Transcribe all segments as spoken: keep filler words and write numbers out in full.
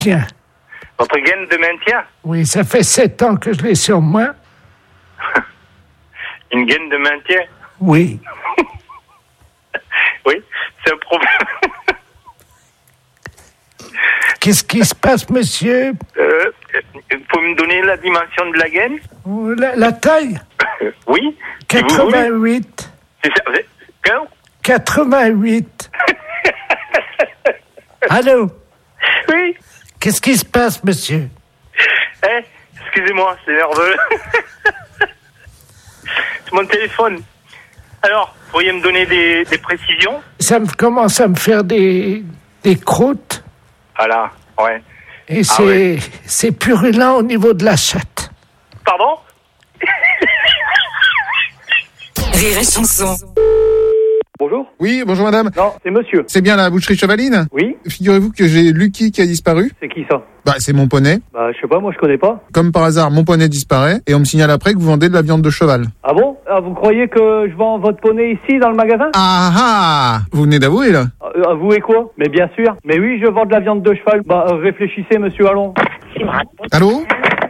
Tiens. Votre gaine de maintien? Oui, ça fait sept ans que je l'ai sur moi. Une gaine de maintien? Oui. Oui, c'est un problème. Qu'est-ce qui se passe, monsieur? Euh, faut me donner la dimension de la gaine? La, la taille? Oui. quatre-vingt-huit. C'est ça. Quand? quatre-vingt-huit. Allô? Oui. Qu'est-ce qui se passe, monsieur? Eh, excusez-moi, c'est nerveux. C'est mon téléphone. Alors, pourriez me donner des, des précisions? Ça me commence à me faire des, des croûtes. Voilà, ouais. Et ah c'est, ouais. c'est purulent au niveau de la chatte. Pardon? Rire et chanson. Bonjour. Oui, bonjour madame. Non, c'est monsieur. C'est bien la boucherie Chevaline? Oui. Figurez-vous que j'ai Lucky qui a disparu. C'est qui ça? Bah, c'est mon poney. Bah, je sais pas, moi je connais pas. Comme par hasard, mon poney disparaît et on me signale après que vous vendez de la viande de cheval. Ah bon? Ah, vous croyez que je vends votre poney ici dans le magasin? Ah ah! Vous venez d'avouer là? euh, Avouez quoi? Mais bien sûr. Mais oui, je vends de la viande de cheval. Bah, euh, réfléchissez, monsieur, allons. Allô?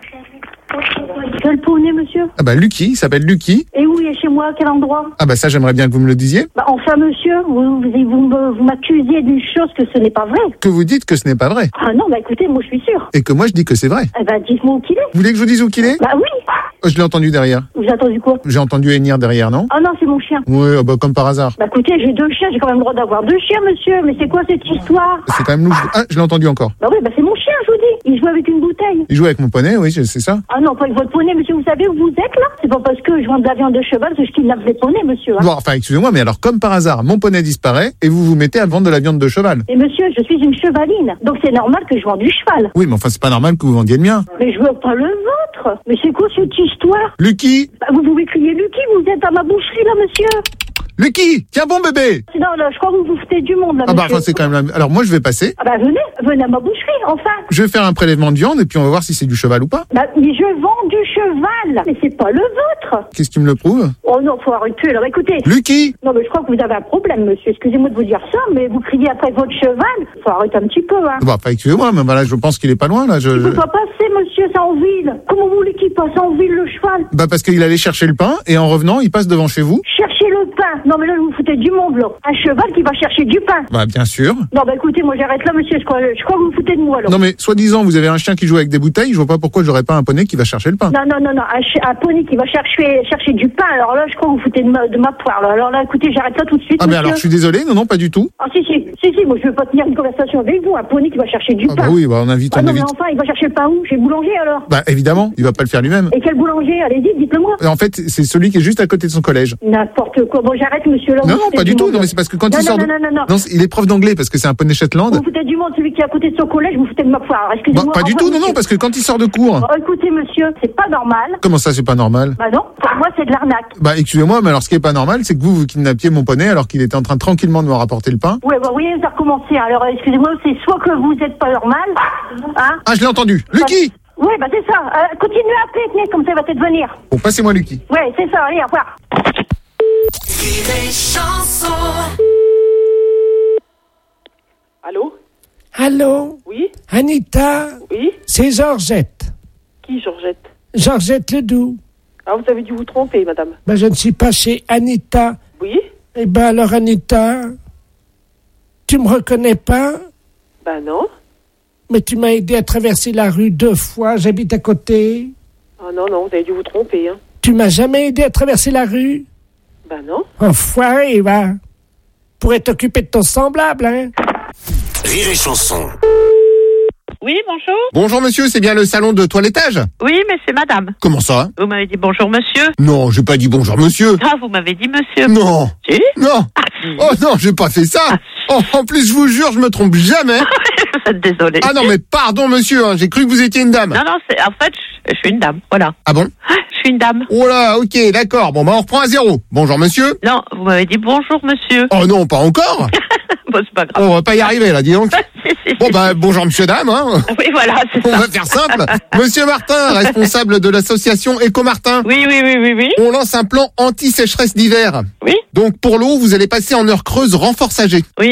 Quel poney, monsieur? Ah bah Lucky, il s'appelle Lucky. Et où il est chez moi? À quel endroit? Ah bah ça, j'aimerais bien que vous me le disiez. Bah, enfin, monsieur, vous, vous, vous, me- vous m'accusez d'une chose que ce n'est pas vrai. Que vous dites que ce n'est pas vrai. Ah non, bah écoutez, moi je suis sûre. Et que moi je dis que c'est vrai. Eh ben, dites-moi où qu'il est. Vous voulez que je vous dise où qu'il est? Bah oui. Oh, je l'ai entendu derrière. Vous avez entendu quoi? J'ai entendu hennir derrière, non? Ah non, c'est mon chien. Oui, oh bah comme par hasard. Bah écoutez, j'ai deux chiens, j'ai quand même le droit d'avoir deux chiens, monsieur. Mais c'est quoi cette histoire? C'est quand même louche. Ah, je l'ai entendu encore. Bah oui, bah c'est mon chien, je vous dis. Il joue avec une bouteille. Il joue avec mon poney, oui, c'est ça. Ah non, pas avec votre poney, monsieur. Vous savez où vous êtes là? C'est pas parce que je vends de la viande de cheval que je kidnappe les poneys, monsieur. Hein. Bon, enfin, excusez-moi, mais alors comme par hasard, mon poney disparaît et vous vous mettez à vendre de la viande de cheval. Et monsieur, je suis une chevaline. Donc c'est normal que je vende du cheval. Oui, mais enfin, c'est pas normal que vous vendiez le mien. Mais je veux pas le vôtre. Mais c'est quoi cette histoire? Lucky! Bah, vous pouvez crier Lucky, vous êtes à ma boucherie là, monsieur. Lucky! Tiens bon bébé! Non, là, je crois que vous vous foutez du monde là, Ah bah, monsieur. enfin, c'est quand même la... Alors moi, je vais passer. Ah bah venez, venez à ma boucherie, enfin. Je vais faire un prélèvement de viande et puis on va voir si c'est du cheval ou pas. Bah, mais je vends du cheval. Mais c'est pas le vôtre. Qu'est-ce qui me le prouve? Oh non, faut arrêter, là. Écoutez. Lucky! Non, mais je crois que vous avez un problème, monsieur. Excusez-moi de vous dire ça, mais vous criez après votre cheval. Faut arrêter un petit peu, hein. Bah, enfin, excusez-moi, mais voilà, je pense qu'il est pas loin, là. Je... Il peut pas passer, monsieur, c'est en ville. Comment vous voulez qu'il passe en ville, le cheval? Bah, parce qu'il allait chercher le pain et en revenant, il passe devant chez vous. Cherchez le pain. Non, mais là, vous vous foutez du monde, là. Un cheval qui va chercher du pain. Bah, bien sûr. Non, bah écoutez, moi j'arrête là, monsieur. Je crois, je crois que vous vous foutez de moi, là. Non, mais soi-disant, vous avez un chien qui joue avec des bouteilles, je vois pas pourquoi j'aurais pas un poney qui va chercher le pain. Non, non, non, non, un, ch- un poney qui va chercher, chercher du pain. Alors là, je crois que vous vous foutez de ma, de ma poire, là. Alors là, écoutez, j'arrête là tout de suite, Ah, mais monsieur. alors, je suis désolé, non, non, pas du tout. Ah, si, si, si, si, moi je veux pas tenir une conversation avec vous. Un poney qui va chercher du Ah, pain. bah oui, bah, on invite, Ah on non, mais invite. enfin, il va chercher le pain où? Chez le boulanger, alors? Bah, évidemment, il va pas le faire lui-même. Et quel boulanger? Allez-y, dites-le moi. En fait, c'est celui qui est juste à côté de son collège. N'importe quoi. Bon, j'arrête, monsieur, là. Non, vous non, foutez pas du tout. monde, Non, là. mais c'est parce que quand non, il non, sort non, de... non, non, non. Non, c'est- il est prof d'anglais parce que c'est un poney Shetland. Vous vous foutez du monde, celui qui est à côté de son collège, vous foutez de ma poire. Alors, excusez-moi. Bah, pas du enfin, tout, non, non, monsieur. parce que quand il sort de cours... Oh, écoutez, monsieur, c'est pas normal. Comment ça, c'est pas normal? Bah non, pour moi, c'est de l'arnaque. Bah, excusez-moi, mais alors ce qui est pas normal, c'est que vous, vous kidnappiez mon poney alors qu'il était en train tranquillement de me rapporter le pain. Ouais, bah oui, ça a recommencé. Alors, excusez-moi, c'est soit que vous êtes pas normal, hein. Ah, je l'ai entendu. Lucky! Oui, bah c'est ça. Euh, continuez à appeler, tenez, comme ça, il va peut-être venir. Bon, passez-moi Lucky. Ouais, c'est ça, allez, au revoir. Rire et chanson. Allô? Allô? Oui? Anita? Oui? C'est Georgette. Qui, Georgette? Georgette Ledoux. Ah, vous avez dû vous tromper, madame. Ben, je ne suis pas chez Anita. Oui? Eh ben, alors, Anita, tu me reconnais pas? Ben non. Mais tu m'as aidé à traverser la rue deux fois, j'habite à côté. Ah non, non, vous avez dû vous tromper, hein. Tu m'as jamais aidé à traverser la rue? Ben non. Enfoiré, va. Pourrais t'occuper de ton semblable, hein? Rire et chanson. Oui, bonjour. Bonjour monsieur, c'est bien le salon de toilettage? Oui, mais c'est madame. Comment ça? Vous m'avez dit bonjour, monsieur. Non, j'ai pas dit bonjour monsieur. Ah, vous m'avez dit monsieur. Non. Si? Non. Ah, si. Oh non, j'ai pas fait ça. Oh, en plus, je vous jure, je me trompe jamais. Vous êtes désolé. Ah non, mais pardon monsieur, hein, j'ai cru que vous étiez une dame. Non, non, c'est, en fait, je, je suis une dame, voilà. Ah bon? Je suis une dame. Oh là, ok, d'accord. Bon, bah on reprend à zéro. Bonjour monsieur. Non, vous m'avez dit bonjour, monsieur. Oh non, pas encore. Bon, c'est pas grave. On va pas y arriver là, dis donc. Si, si, Bon si. bah bonjour monsieur dame. Hein. Oui, voilà, c'est On ça. va faire simple. Monsieur Martin, responsable de l'association Éco-Martin. Oui, oui, oui, oui, oui. On lance un plan anti-sécheresse d'hiver. Oui, Donc pour l'eau, vous allez passer en heure creuse renforçagée. oui.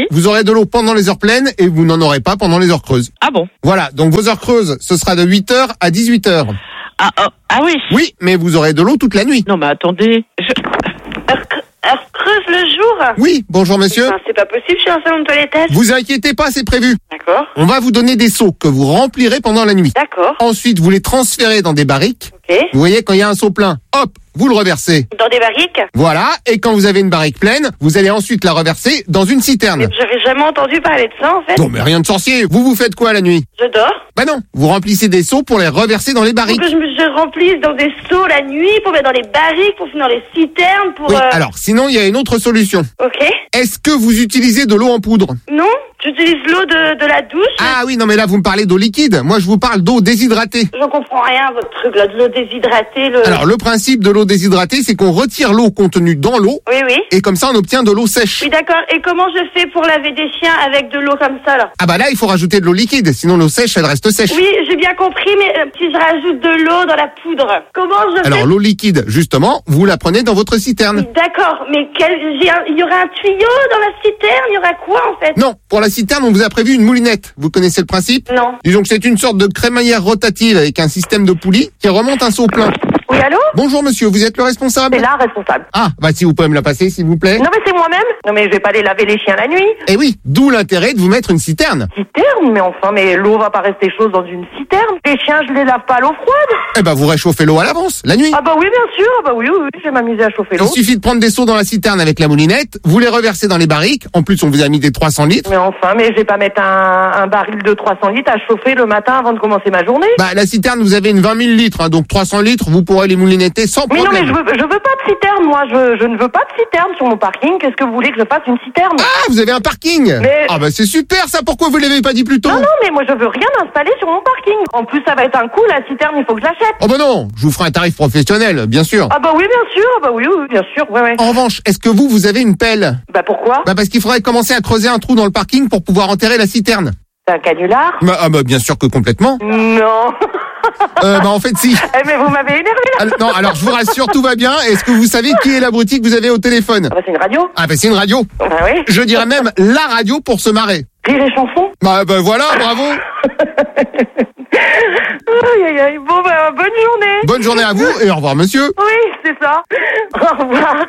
Vous aurez de l'eau pendant les heures pleines et vous n'en aurez pas pendant les heures creuses. Ah bon? Voilà, donc vos heures creuses, ce sera de huit heures à dix-huit heures. Ah, ah, ah oui. Oui, mais vous aurez de l'eau toute la nuit. Non, mais attendez. Je... Heure, heure creuse le jour? Oui, bonjour monsieur. Enfin, c'est pas possible, je suis en salon de toilettage. Vous inquiétez pas, c'est prévu. D'accord. On va vous donner des seaux que vous remplirez pendant la nuit. D'accord. Ensuite, vous les transférez dans des barriques. Ok. Vous voyez, quand il y a un seau plein, hop, vous le reversez. Dans des barriques? Voilà, et quand vous avez une barrique pleine, vous allez ensuite la reverser dans une citerne. J'avais jamais entendu parler de ça, en fait. Non, mais rien de sorcier. Vous, vous faites quoi la nuit? Je dors. Bah non, vous remplissez des seaux pour les reverser dans les Faut barriques. que je me je remplisse dans des seaux la nuit, pour mettre dans les barriques, pour finir dans les citernes, pour... Oui, euh, alors, sinon, il y a une autre solution. Ok. Est-ce que vous utilisez de l'eau en poudre? Non, j'utilise l'eau de, de la douche. Ah oui, non, mais là, vous me parlez d'eau liquide. Moi, je vous parle d'eau déshydratée. Je comprends rien, votre truc, là, de l'eau déshydratée, le... Alors, le principe de l'eau déshydratée, c'est qu'on retire l'eau contenue dans l'eau, Oui, oui. et comme ça, on obtient de l'eau sèche. Oui, d'accord. Et comment je fais pour laver des chiens avec de l'eau comme ça, là? Ah bah là, il faut rajouter de l'eau liquide, sinon l'eau sèche, elle reste sèche. Oui, j'ai bien compris, mais euh, si je rajoute de l'eau dans la poudre, comment je Alors, fais? l'eau liquide, justement, vous la prenez dans votre citerne. Oui, d'accord, mais quel... j'ai un- il y aura un tuyau dans la citerne? Il y aura quoi, en fait? Non, pour la citerne, on vous a prévu une moulinette. Vous connaissez le principe? Non. Disons que c'est une sorte de crémaillère rotative avec un système de poulie qui remonte un seau plein. Oui, allô? Bonjour monsieur, vous êtes le responsable? C'est là, responsable. Ah, bah si vous pouvez me la passer, s'il vous plaît. Non, mais c'est moi-même. Non, mais je vais pas aller laver les chiens la nuit. Eh oui, d'où l'intérêt de vous mettre une citerne. Citerne? Mais enfin, mais l'eau va pas rester chaude dans une citerne. Les chiens, je les lave pas à l'eau froide. Eh ben vous réchauffez l'eau à l'avance, la nuit. Ah bah oui, bien sûr. Ah bah oui, oui, oui, je vais m'amuser à chauffer Il l'eau. suffit de prendre des seaux dans la citerne avec la moulinette, vous les reversez dans les barriques. En plus, on vous a mis des trois cents litres. Mais enfin, mais je vais pas mettre un, un baril de trois cents litres à chauffer le matin avant de commencer ma journée. Bah la citerne, vous avez une vingt mille litres, hein, donc trois cents litres, vous pourrez les moulinetter sans Mais problème. non, mais je veux, je veux pas de citerne, moi. Je, je ne veux pas de citerne sur mon parking. Qu'est-ce que vous voulez que je fasse une citerne? Ah, vous avez un parking. Mais- Ah bah c'est super ça, pourquoi vous l'avez pas dit plus tôt? Non, non, mais moi, je veux rien installer sur mon parking. En plus, ça va être un coup, la citerne, il faut que je l'achète. Oh bah non, je vous ferai un tarif professionnel, bien sûr. Ah bah oui, bien sûr. Ah bah oui, oui, bien sûr. Ouais, ouais. En revanche, est-ce que vous, vous avez une pelle? Bah pourquoi? Bah parce qu'il faudrait commencer à creuser un trou dans le parking pour pouvoir enterrer la citerne. C'est un canular? Bah, ah bah bien sûr que complètement. Non. Euh, bah en fait si. Eh, mais vous m'avez énervé, là. Alors, non, alors je vous rassure, tout va bien. Est-ce que vous savez qui est l'abruti que vous avez au téléphone? Ah bah c'est une radio. Ah bah c'est une radio. Bah oui. Je dirais même la radio pour se marrer. Rire et chanson. Bah, bah voilà, bravo. Aïe, aïe, aïe. Bon, bah, bonne journée. Bonne journée à vous et au revoir monsieur. Oui, c'est ça. Au revoir.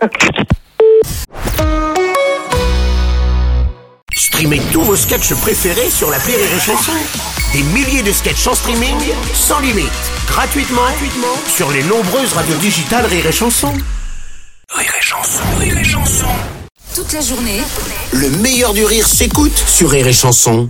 Streamez tous vos sketchs préférés sur l'appli Rire et Chanson. Des milliers de sketchs en streaming, sans limite, gratuitement, gratuitement sur les nombreuses radios digitales Rire et Chanson. Rire et Chanson, Rire et Chanson. Toute la journée, Le meilleur du rire s'écoute sur Rire et Chanson.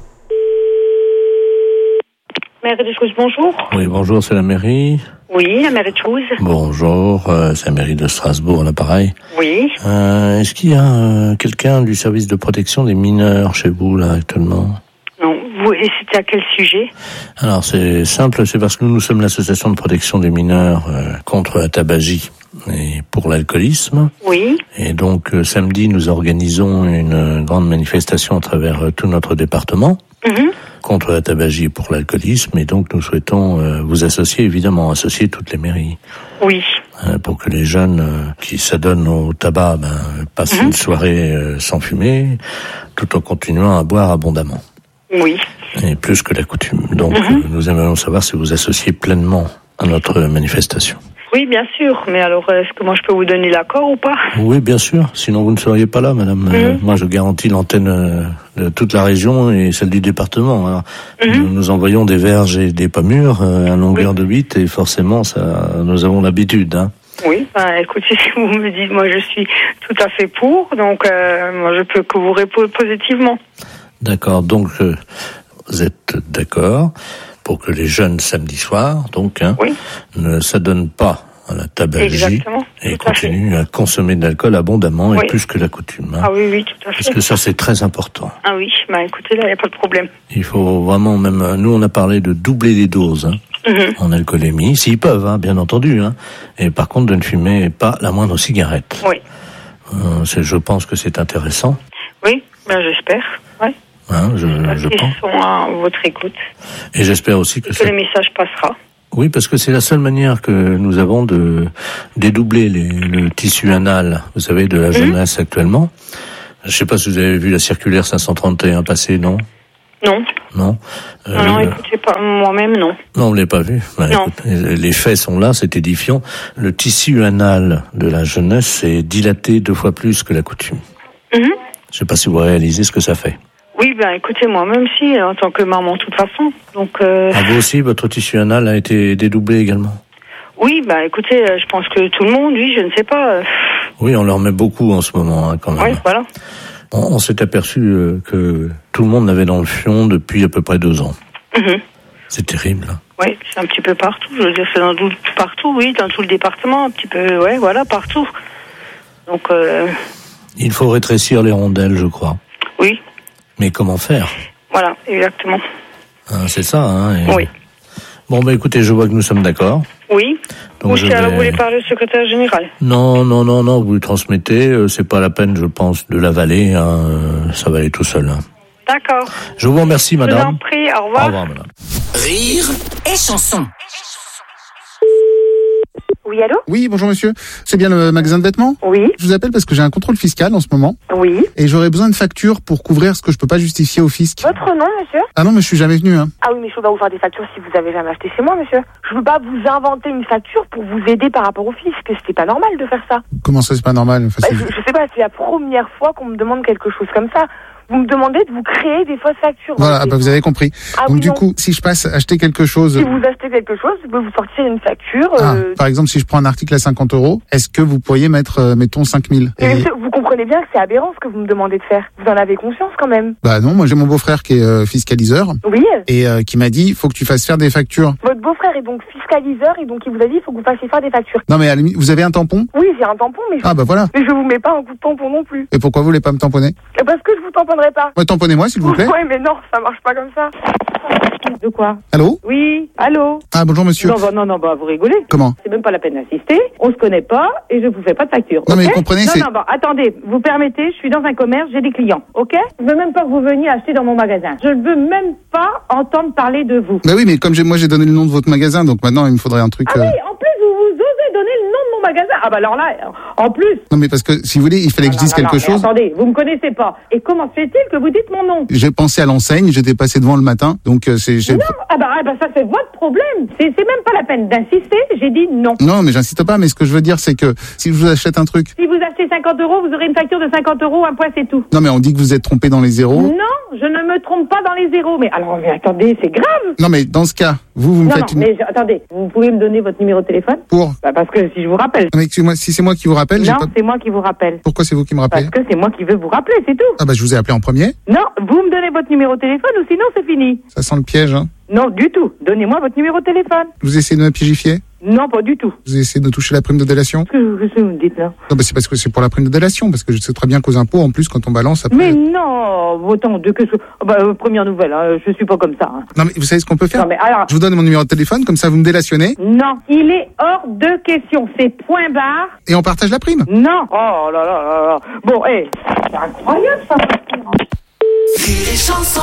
Mairie de Chouze, bonjour. Oui, bonjour, c'est la mairie. Oui, la mairie de Chouze. Bonjour, euh, c'est la mairie de Strasbourg, là, pareil. Oui. Euh, est-ce qu'il y a euh, quelqu'un du service de protection des mineurs chez vous, là, actuellement? Non, vous, et c'était à quel sujet? Alors, c'est simple, c'est parce que nous, nous sommes l'association de protection des mineurs euh, contre la tabagie et pour l'alcoolisme. Oui. Et donc, euh, samedi, nous organisons une euh, grande manifestation à travers euh, tout notre département. Mhm. Contre la tabagie et pour l'alcoolisme, et donc nous souhaitons euh, vous associer, évidemment, associer toutes les mairies. Oui. Euh, pour que les jeunes euh, qui s'adonnent au tabac ben, passent Mhm. une soirée euh, sans fumer, tout en continuant à boire abondamment. Oui. Et plus que la coutume. Donc Mhm. euh, nous aimerions savoir si vous associez pleinement à notre manifestation. Oui, bien sûr. Mais alors, est-ce que moi je peux vous donner l'accord ou pas? Oui, bien sûr. Sinon, vous ne seriez pas là, madame. Euh, Mhm. moi, je garantis l'antenne euh, de toute la région et celle du département. Alors, Mhm. nous, nous envoyons des verges et des pommures euh, à longueur de huit et forcément, ça, nous avons l'habitude. Hein. Oui. Ben, écoutez, si vous me dites, moi je suis tout à fait pour, donc euh, moi je peux que vous répondre positivement. D'accord. Donc, euh, vous êtes d'accord pour que les jeunes samedi soir, donc, hein, Oui. ne s'adonnent pas à la tabagie Exactement. et Tout à fait. continuent à consommer de l'alcool abondamment Oui. et plus que la coutume. Hein. Ah oui, oui, tout à fait. Parce que ça, c'est très important. Ah oui, ben écoutez, là, il n'y a pas de problème. Il faut vraiment même... Nous, on a parlé de doubler les doses hein, Mhm. en alcoolémie, s'ils peuvent, hein, bien entendu. Hein. Et par contre, de ne fumer pas la moindre cigarette. Oui. Euh, c'est, je pense que c'est intéressant. Oui, ben j'espère. Ouais. Hein, je, je Ils pense. sont à votre écoute. Et j'espère aussi que, Que ça... le message passera. Oui, parce que c'est la seule manière que nous avons de dédoubler les, le tissu anal, vous savez, de la jeunesse actuellement. Je sais pas si vous avez vu la circulaire cinq cent trente et un passer, non? Non. Non. Euh, Non, non, écoutez, pas, moi-même, non. Non, on ne l'a pas vu. Bah, Non. écoute, les faits sont là, c'est édifiant. Le tissu anal de la jeunesse est dilaté deux fois plus que la coutume. Mhm. Je sais pas si vous réalisez ce que ça fait. Oui, ben écoutez, moi-même si, en tant que maman, de toute façon. Donc, euh... Ah, vous aussi, votre tissu anal a été dédoublé également? oui, ben écoutez, euh, je pense que tout le monde, oui, je ne sais pas. euh, Oui, on leur met beaucoup en ce moment, hein, quand même. Oui, voilà. On, on s'est aperçu euh, que tout le monde l'avait dans le fion depuis à peu près deux ans. Mhm. C'est terrible. Hein. Oui, c'est un petit peu partout. Je veux dire, c'est dans tout, partout, oui, dans tout le département, un petit peu, ouais, voilà, partout. Donc, euh, Il faut rétrécir les rondelles, je crois. oui, Mais comment faire? voilà, exactement. Hein, c'est ça, hein. et- Oui. Bon, bah écoutez, je vois que nous sommes d'accord. Oui. Donc, Ou je si alors vais- vous voulez parler au secrétaire général. Non, non, non, non, vous lui transmettez. euh, c'est pas la peine, je pense, de l'avaler. Hein, euh, ça va aller tout seul. Hein. D'accord. Je vous remercie, Je vous madame. en prie, au revoir. Au revoir, madame. Rire Et chanson. Oui, allô? Oui, bonjour monsieur. C'est bien le magasin de vêtements? Oui. Je vous appelle parce que j'ai un contrôle fiscal en ce moment. Oui. Et j'aurais besoin de factures pour couvrir ce que je peux pas justifier au fisc. Votre nom, monsieur? Ah non, mais je suis jamais venu, hein. Ah oui, mais je peux pas vous faire des factures si vous avez jamais acheté chez moi, monsieur. Je peux pas vous inventer une facture pour vous aider par rapport au fisc. C'était pas normal de faire ça. Comment ça, c'est pas normal? Enfin, Bah, c'est- je, je sais pas, c'est la première fois qu'on me demande quelque chose comme ça. Vous me demandez de vous créer des fausses factures. Voilà, Donc, ah bah, vous avez compris. Ah Donc oui, du non. coup, si je passe acheter quelque chose... Si vous achetez quelque chose, je peux vous sortir une facture. Ah, euh, par exemple, si je prends un article à cinquante euros, est-ce que vous pourriez mettre, euh, mettons, cinq mille? mais monsieur, vous comprenez bien que c'est aberrant ce que vous me demandez de faire. Vous en avez conscience quand même. Bah non, moi j'ai mon beau-frère qui est euh, fiscaliseur Oui. et euh, qui m'a dit, faut que tu fasses faire des factures. Votre beau-frère est donc fiscaliseur et donc il vous a dit il faut que vous fassiez faire des factures. Non mais à la limite, vous avez un tampon? Oui, j'ai un tampon, mais je, Ah bah voilà. mais je vous mets pas un coup de tampon non plus. Et pourquoi vous voulez pas me tamponner? Parce que je vous tamponnerai pas. Ouais, tamponnez-moi s'il vous plaît. Ouais, mais non, ça marche pas comme ça. De quoi? Allô? Oui, allô? Ah bonjour monsieur. Non, bah, non, non, bah, vous rigolez. Comment? C'est même pas la peine d'insister. On se connaît pas et je vous fais pas de facture. Non, mais ok vous comprenez, Non, c'est- non, bon, attendez, vous permettez, je suis dans un commerce, j'ai des clients, ok? Je veux même pas que vous veniez acheter dans mon magasin. Je ne veux même pas entendre parler de vous. Bah oui, mais comme j'ai, moi j'ai donné le nom de votre magasin, donc maintenant il me faudrait un truc... Ah euh, oui, en plus, vous, vous osez donner le nom de mon magasin. Ah bah alors là, en plus... Non mais parce que, si vous voulez, il fallait que je Non, dise non, non, quelque mais chose. attendez, vous me connaissez pas. Et comment se fait-il que vous dites mon nom? J'ai pensé à l'enseigne, j'étais passé devant le matin, donc euh, c'est... j'ai- Non, ah bah, ah bah ça c'est votre problème. C'est c'est même pas la peine d'insister, j'ai dit non. Non, mais j'insiste pas, mais ce que je veux dire, c'est que si je vous achète un truc... Si vous achetez cinquante euros, vous aurez une facture de cinquante euros, un point c'est tout. Non mais on dit que vous êtes trompé dans les zéros. Non, je ne me trompe pas dans les zéros. Mais alors, mais attendez, c'est grave. Non mais dans ce cas, vous, vous me Non, faites non, une... mais je- attendez, vous pouvez me donner votre numéro de téléphone? Pour... Bah, parce que si je vous rappelle. Non, mais excusez-moi, si c'est moi qui vous rappelle, j'ai Non, pas... c'est moi qui vous rappelle. Pourquoi c'est vous qui me rappelez? Parce que c'est moi qui veux vous rappeler, c'est tout. Ah bah je vous ai appelé en premier. Non, vous me donnez votre numéro de téléphone ou sinon c'est fini. Ça sent le piège, hein. Non, du tout. Donnez-moi votre numéro de téléphone. Vous essayez de me pigifier? Non, pas du tout. Vous essayez de toucher la prime de délation? Qu'est-ce que qu'est-ce que vous me dites là? Non, bah c'est parce que c'est pour la prime de délation, parce que je sais très bien qu'aux impôts, en plus, quand on balance, après... Mais non, autant de que ce... oh, bah, euh, première nouvelle, hein, je suis pas comme ça. Hein. Non, mais vous savez ce qu'on peut faire? Non, mais alors... Je vous donne mon numéro de téléphone, comme ça vous me délationnez, Non, il est hors de question. C'est point barre. et on partage la prime. Non. Oh là là là là. Bon, hé, c'est incroyable ça. Rire et chanson.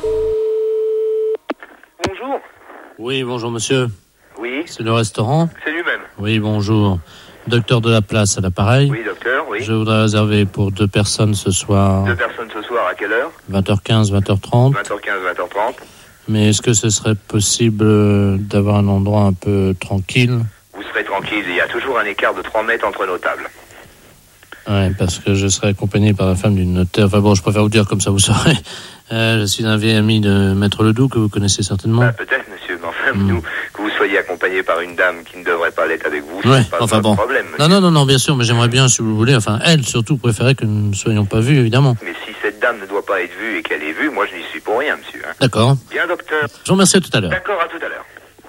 Bonjour. Oui, bonjour monsieur. Oui, C'est le restaurant? c'est lui-même. Oui, bonjour. Docteur de la place à l'appareil. Oui, docteur, oui. Je voudrais réserver pour deux personnes ce soir, Deux personnes ce soir, à quelle heure? vingt heures quinze, vingt heures trente. vingt heures quinze, vingt heures trente. Mais est-ce que ce serait possible euh, d'avoir un endroit un peu tranquille? Vous serez tranquille, il y a toujours un écart de trois mètres entre nos tables. Ouais, parce que je serai accompagné par la femme d'une notaire. Enfin bon, je préfère vous dire comme ça, vous saurez. Euh, je suis un vieil ami de Maître Ledoux, que vous connaissez certainement. Bah, peut-être, monsieur, mais enfin, Mm. nous, que vous soyez accompagné par une dame qui ne devrait pas l'être avec vous, Ouais, c'est pas enfin notre bon. problème. Non, non, non, non, bien sûr, mais j'aimerais bien, si vous voulez, enfin, elle surtout préférait que nous ne soyons pas vus, évidemment. Mais si cette dame ne doit pas être vue et qu'elle est vue, moi je n'y suis pour rien, monsieur. Hein. D'accord. Bien, docteur. Je vous remercie, à tout à l'heure. D'accord, à tout à l'heure.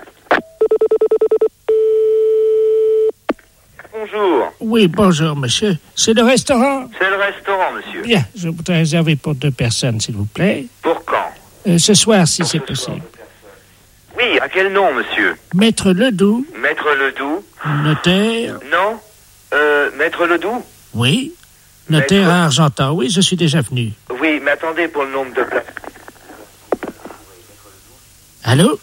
Bonjour. Oui, bonjour, monsieur. C'est le restaurant? C'est le restaurant, monsieur. Bien, je voudrais réserver pour deux personnes, s'il vous plaît. Pour quand? Euh, ce soir, si c'est possible. Oui, à quel nom, monsieur? Maître Ledoux, Maître Ledoux? notaire. Non? Euh, Maître Ledoux? Oui. Notaire Maître- à Argentan. Oui, je suis déjà venu. Oui, mais attendez pour le nombre de places. Allô?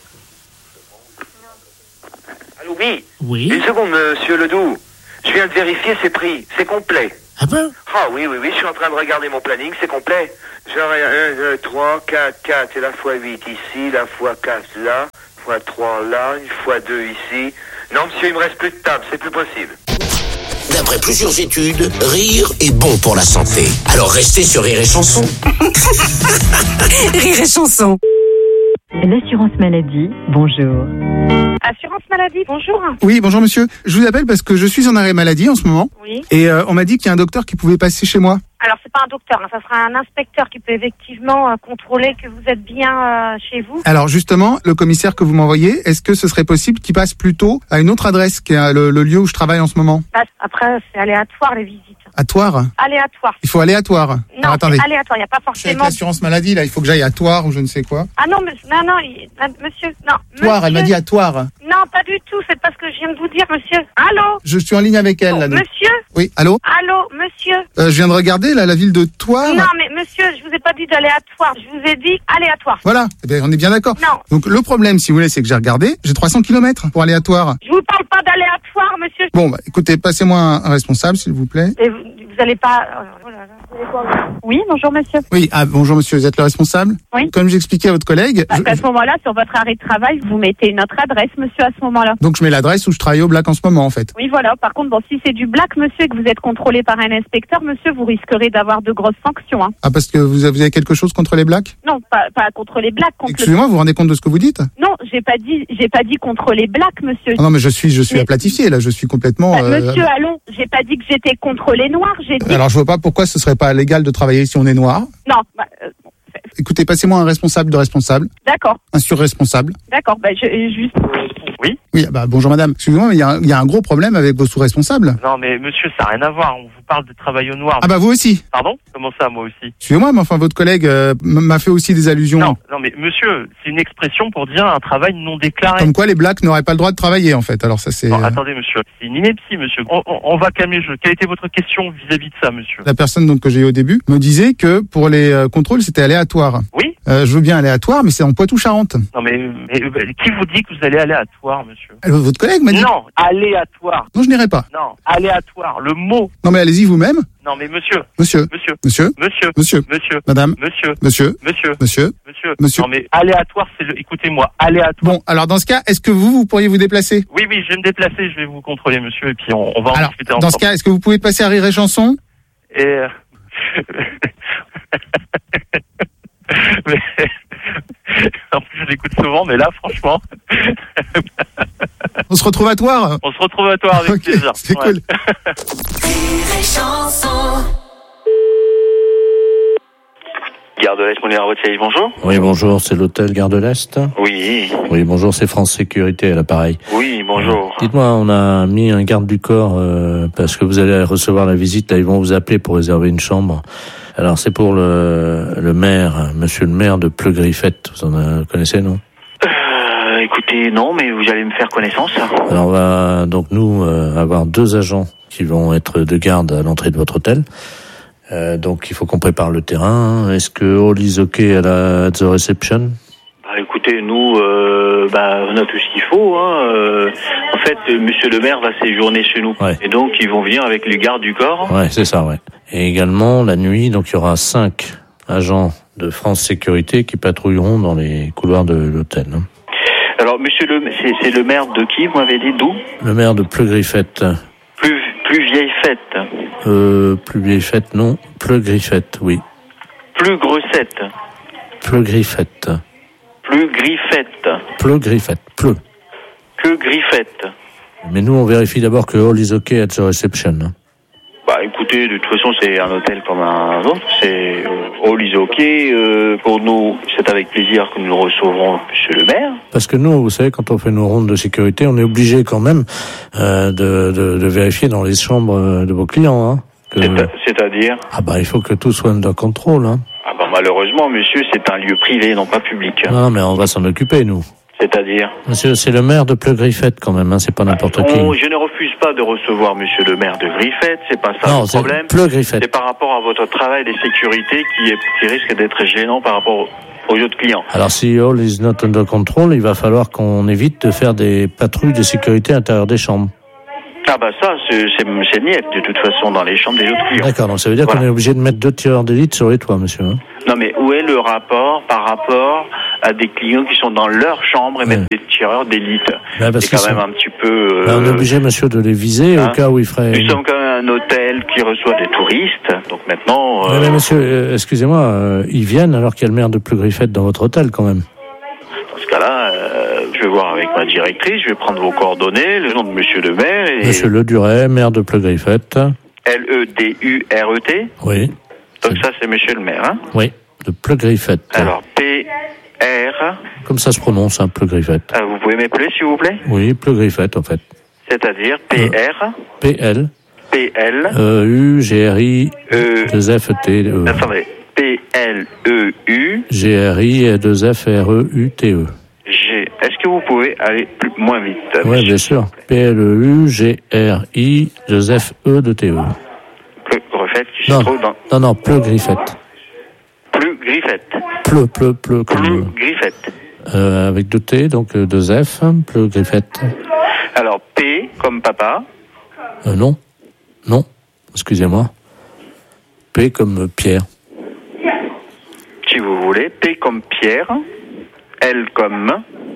Allô, oui? Oui. Une seconde, monsieur Ledoux. Je viens de vérifier ses prix. C'est complet. Ah bon? Ah oui, oui, oui, je suis en train de regarder mon planning, c'est complet. J'aurai un, deux, trois, quatre, quatre, c'est la fois huit ici, la fois quatre là, fois trois là, une fois deux ici. Non, monsieur, il me reste plus de table, c'est plus possible. D'après plusieurs études, rire est bon pour la santé. Alors restez sur Rire et Chanson. Rire et Chanson. L'assurance maladie, bonjour. Assurance maladie, bonjour. Oui, bonjour monsieur. Je vous appelle parce que je suis en arrêt maladie en ce moment. Oui. Et euh, on m'a dit qu'il y a un docteur qui pouvait passer chez moi. Alors, c'est pas un docteur, hein, ça sera un inspecteur qui peut effectivement euh, contrôler que vous êtes bien euh, chez vous. Alors justement, le commissaire que vous m'envoyez, est-ce que ce serait possible qu'il passe plutôt à une autre adresse, qui est le, le lieu où je travaille en ce moment? Après, c'est aléatoire les visites. À Toire? Aléatoire. Il faut aléatoire. Non, Alors, attendez. c'est aléatoire, il n'y a pas Je suis avec forcément... l'assurance maladie, là, il faut que j'aille à Toire ou je ne sais quoi. Ah non, mais, non, non, il- ah, monsieur, non. Toire, monsieur, elle m'a dit à Toire. Non, pas du tout, c'est pas ce que je viens de vous dire, monsieur. Allô? Je suis en ligne avec elle, là. donc. Monsieur? Oui, allô? Allô, monsieur? Euh, je viens de regarder, là, la ville de Toire. Non, mais monsieur, je vous ai pas dit d'aléatoire, je vous ai dit aléatoire. Voilà, eh bien, on est bien d'accord. Non. Donc le problème, si vous voulez, c'est que j'ai regardé, j'ai trois cents kilomètres pour aller à Toire. Je vous parle pas d'aléatoire, monsieur. Bon, bah, écoutez, passez-moi un, un responsable, s'il vous plaît. Et vous, vous allez pas... oh là là. Oui, bonjour monsieur. Oui, ah, bonjour monsieur, vous êtes le responsable? Oui. Comme j'expliquais à votre collègue, Parce je- qu'à ce moment-là, sur votre arrêt de travail, vous mettez notre adresse, monsieur, à ce moment-là. donc je mets l'adresse où je travaille au Black en ce moment, en fait. Oui, voilà. Par contre, bon, si c'est du black, monsieur, et que vous êtes contrôlé par un inspecteur, monsieur, vous risquerez d'avoir de grosses sanctions. Hein. Ah, parce que vous avez, vous avez quelque chose contre les Blacks? Non, pas, pas contre les blacks. Contre Excusez-moi, vous vous rendez compte de ce que vous dites? le... Non, j'ai pas dit, j'ai pas dit contre les blacks, monsieur. Ah non, mais je suis, je suis Mais- aplatifié, là, je suis complètement... Bah, euh, Monsieur, allons, j'ai pas dit que j'étais contre les noirs, j'ai dit... Alors je vois pas pourquoi ce serait pas légal de travailler si on est noir. Non, bah, euh, Écoutez, passez-moi un responsable de responsable, d'accord, un surresponsable. d'accord, bah, je, juste... Oui. Oui, bah bonjour madame. Excusez-moi, mais il y, a un- il y a un gros problème avec vos sous-responsables. Non, mais monsieur, ça n'a rien à voir. On vous parle de travail au noir. Ah bah vous aussi. Pardon? Comment ça, moi aussi? Excusez-moi, mais enfin votre collègue euh, m- m'a fait aussi des allusions. Non, non, mais monsieur, c'est une expression pour dire un travail non déclaré. Comme quoi les blacks n'auraient pas le droit de travailler en fait. Alors ça c'est... Non, euh, attendez, monsieur. C'est une ineptie, monsieur. On, on, on va calmer le jeu. Quelle était votre question vis-à-vis de ça, monsieur? La personne donc que j'ai eu au début me disait que pour les euh, contrôles c'était aléatoire. Oui. Euh, je veux bien aléatoire, mais c'est en Poitou-Charentes. Non, mais, mais, mais qui vous dit que vous allez aléatoire, monsieur? Euh, Votre collègue m'a dit... Non, aléatoire. Non, je n'irai pas. Non, aléatoire. Le mot. Non mais allez-y vous-même. Non, mais monsieur. Monsieur. Monsieur. Monsieur. Monsieur. Monsieur. Monsieur. Madame. Monsieur. Monsieur. Monsieur. Monsieur. Monsieur. Monsieur. Non, mais aléatoire, c'est le. Écoutez-moi, aléatoire. Bon, alors dans ce cas, est-ce que vous, vous pourriez vous déplacer? Oui, oui, je vais me déplacer, je vais vous contrôler, monsieur, et puis on, on va en Alors, discuter dans ensemble. ce cas, est-ce que vous pouvez passer à Rire et Chanson? Et. euh, mais... En plus, je l'écoute souvent, mais là, franchement. On se retrouve à Toire? On se retrouve à toi avec Ok, plaisir. c'est Ouais. cool. Rire et Chanson. Gare de l'Est, mon numéro de service, bonjour. Oui, bonjour, c'est l'hôtel Gare de l'Est. Oui. Oui, bonjour, c'est France Sécurité à l'appareil. Oui, bonjour. Dites-moi, on a mis un garde du corps euh, parce que vous allez recevoir la visite. Là, ils vont vous appeler pour réserver une chambre. Alors, c'est pour le, le maire, monsieur le maire de Pleu-Griffette. Vous en euh, connaissez, non? Euh, écoutez, non, mais vous allez me faire connaissance. Alors, on va donc nous euh, avoir deux agents qui vont être de garde à l'entrée de votre hôtel. Euh, donc, il faut qu'on prépare le terrain. Est-ce que all is okay à la at the reception? Bah, écoutez, nous, euh, bah, on a tout ce qu'il faut. Hein. Euh, en fait, euh, monsieur le maire va séjourner chez nous. Ouais. Et donc, ils vont venir avec les gardes du corps. Ouais, c'est ça, ouais. Et également, la nuit, donc il y aura cinq agents de France Sécurité qui patrouilleront dans les couloirs de l'hôtel. Hein. Alors, monsieur le, c'est, c'est le maire de qui, vous m'avez dit, d'où? Le maire de Pleu-Griffette. Plus, plus vieille fête. Euh, plus vieille fête, non. Pleu-Griffette, oui. Plus grossette. Pleu-Griffette. Plus griffette. Pleu-Griffette. Pleu. Que griffette. Mais nous, on vérifie d'abord que all is okay at the reception. Hein. Bah écoutez, de toute façon c'est un hôtel comme un autre, c'est euh, all is ok, euh, pour nous c'est avec plaisir que nous recevrons monsieur le maire. Parce que nous, vous savez, quand on fait nos rondes de sécurité, on est obligé quand même euh, de, de, de vérifier dans les chambres de vos clients. Hein, que... C'est- C'est-à-dire Ah bah il faut que tout soit under control. Hein. Ah bah malheureusement monsieur c'est un lieu privé non pas public. Non mais on va s'en occuper nous. C'est-à-dire Monsieur, c'est le maire de Pleu-Griffette quand même, hein, c'est pas n'importe qui. On- Je ne refuse pas de recevoir monsieur le maire de Griffette, c'est pas ça Non, le c'est problème. Pleu-Griffette. C'est par rapport à votre travail de sécurité qui, est, qui risque d'être gênant par rapport aux autres clients. Alors si all is not under control, il va falloir qu'on évite de faire des patrouilles de sécurité à l'intérieur des chambres. Ah bah ça, c'est, c'est, c'est niette de toute façon dans les chambres des autres clients. D'accord, donc ça veut dire voilà. qu'on est obligé de mettre deux tireurs d'élite sur les toits, monsieur. Hein. Non mais où est le rapport par rapport à des clients qui sont dans leur chambre et ouais. mettre des tireurs d'élite bah c'est quand même sont... un petit peu... Euh... Bah on est obligé, monsieur, de les viser hein au cas où il ferait... Nous sommes quand même un hôtel qui reçoit des touristes, donc maintenant... Euh... Ouais, mais monsieur, euh, excusez-moi, euh, ils viennent alors qu'il y a le maire de Pleu-Griffette dans votre hôtel quand même. Dans ce cas-là, euh, je vais voir avec ma directrice, je vais prendre vos coordonnées, le nom de monsieur le maire et... Monsieur Le Duret, maire de Pleu-Griffette. L E D U R E T Oui. Donc ça, c'est monsieur le maire, hein? Oui, de Pleu-Griffette. Alors, P R... Comme ça se prononce, hein, Pleu-Griffette. Euh, vous pouvez m'appeler, s'il vous plaît? Oui, Pleu-Griffette, en fait. C'est-à-dire P R... P L... P L... E U G R I... E... deux F T E... Attendez. P L E U... G R I et deux F R E U T E. G... Est-ce que vous pouvez aller plus, moins vite? Oui, bien sûr. P L E U G R I deux F E de T E. Pleu-Griffette, qui non, se trouve dans... Non, non, Pleu-Griffette. Pleu-Griffette. Pleu, pleu, pleu. Pleu-Griffette. Euh, avec deux T, donc euh, deux F, Pleu-Griffette. Alors, P comme papa. Euh, non. Non. Excusez-moi. P comme Pierre. Si vous voulez. P comme Pierre. L comme...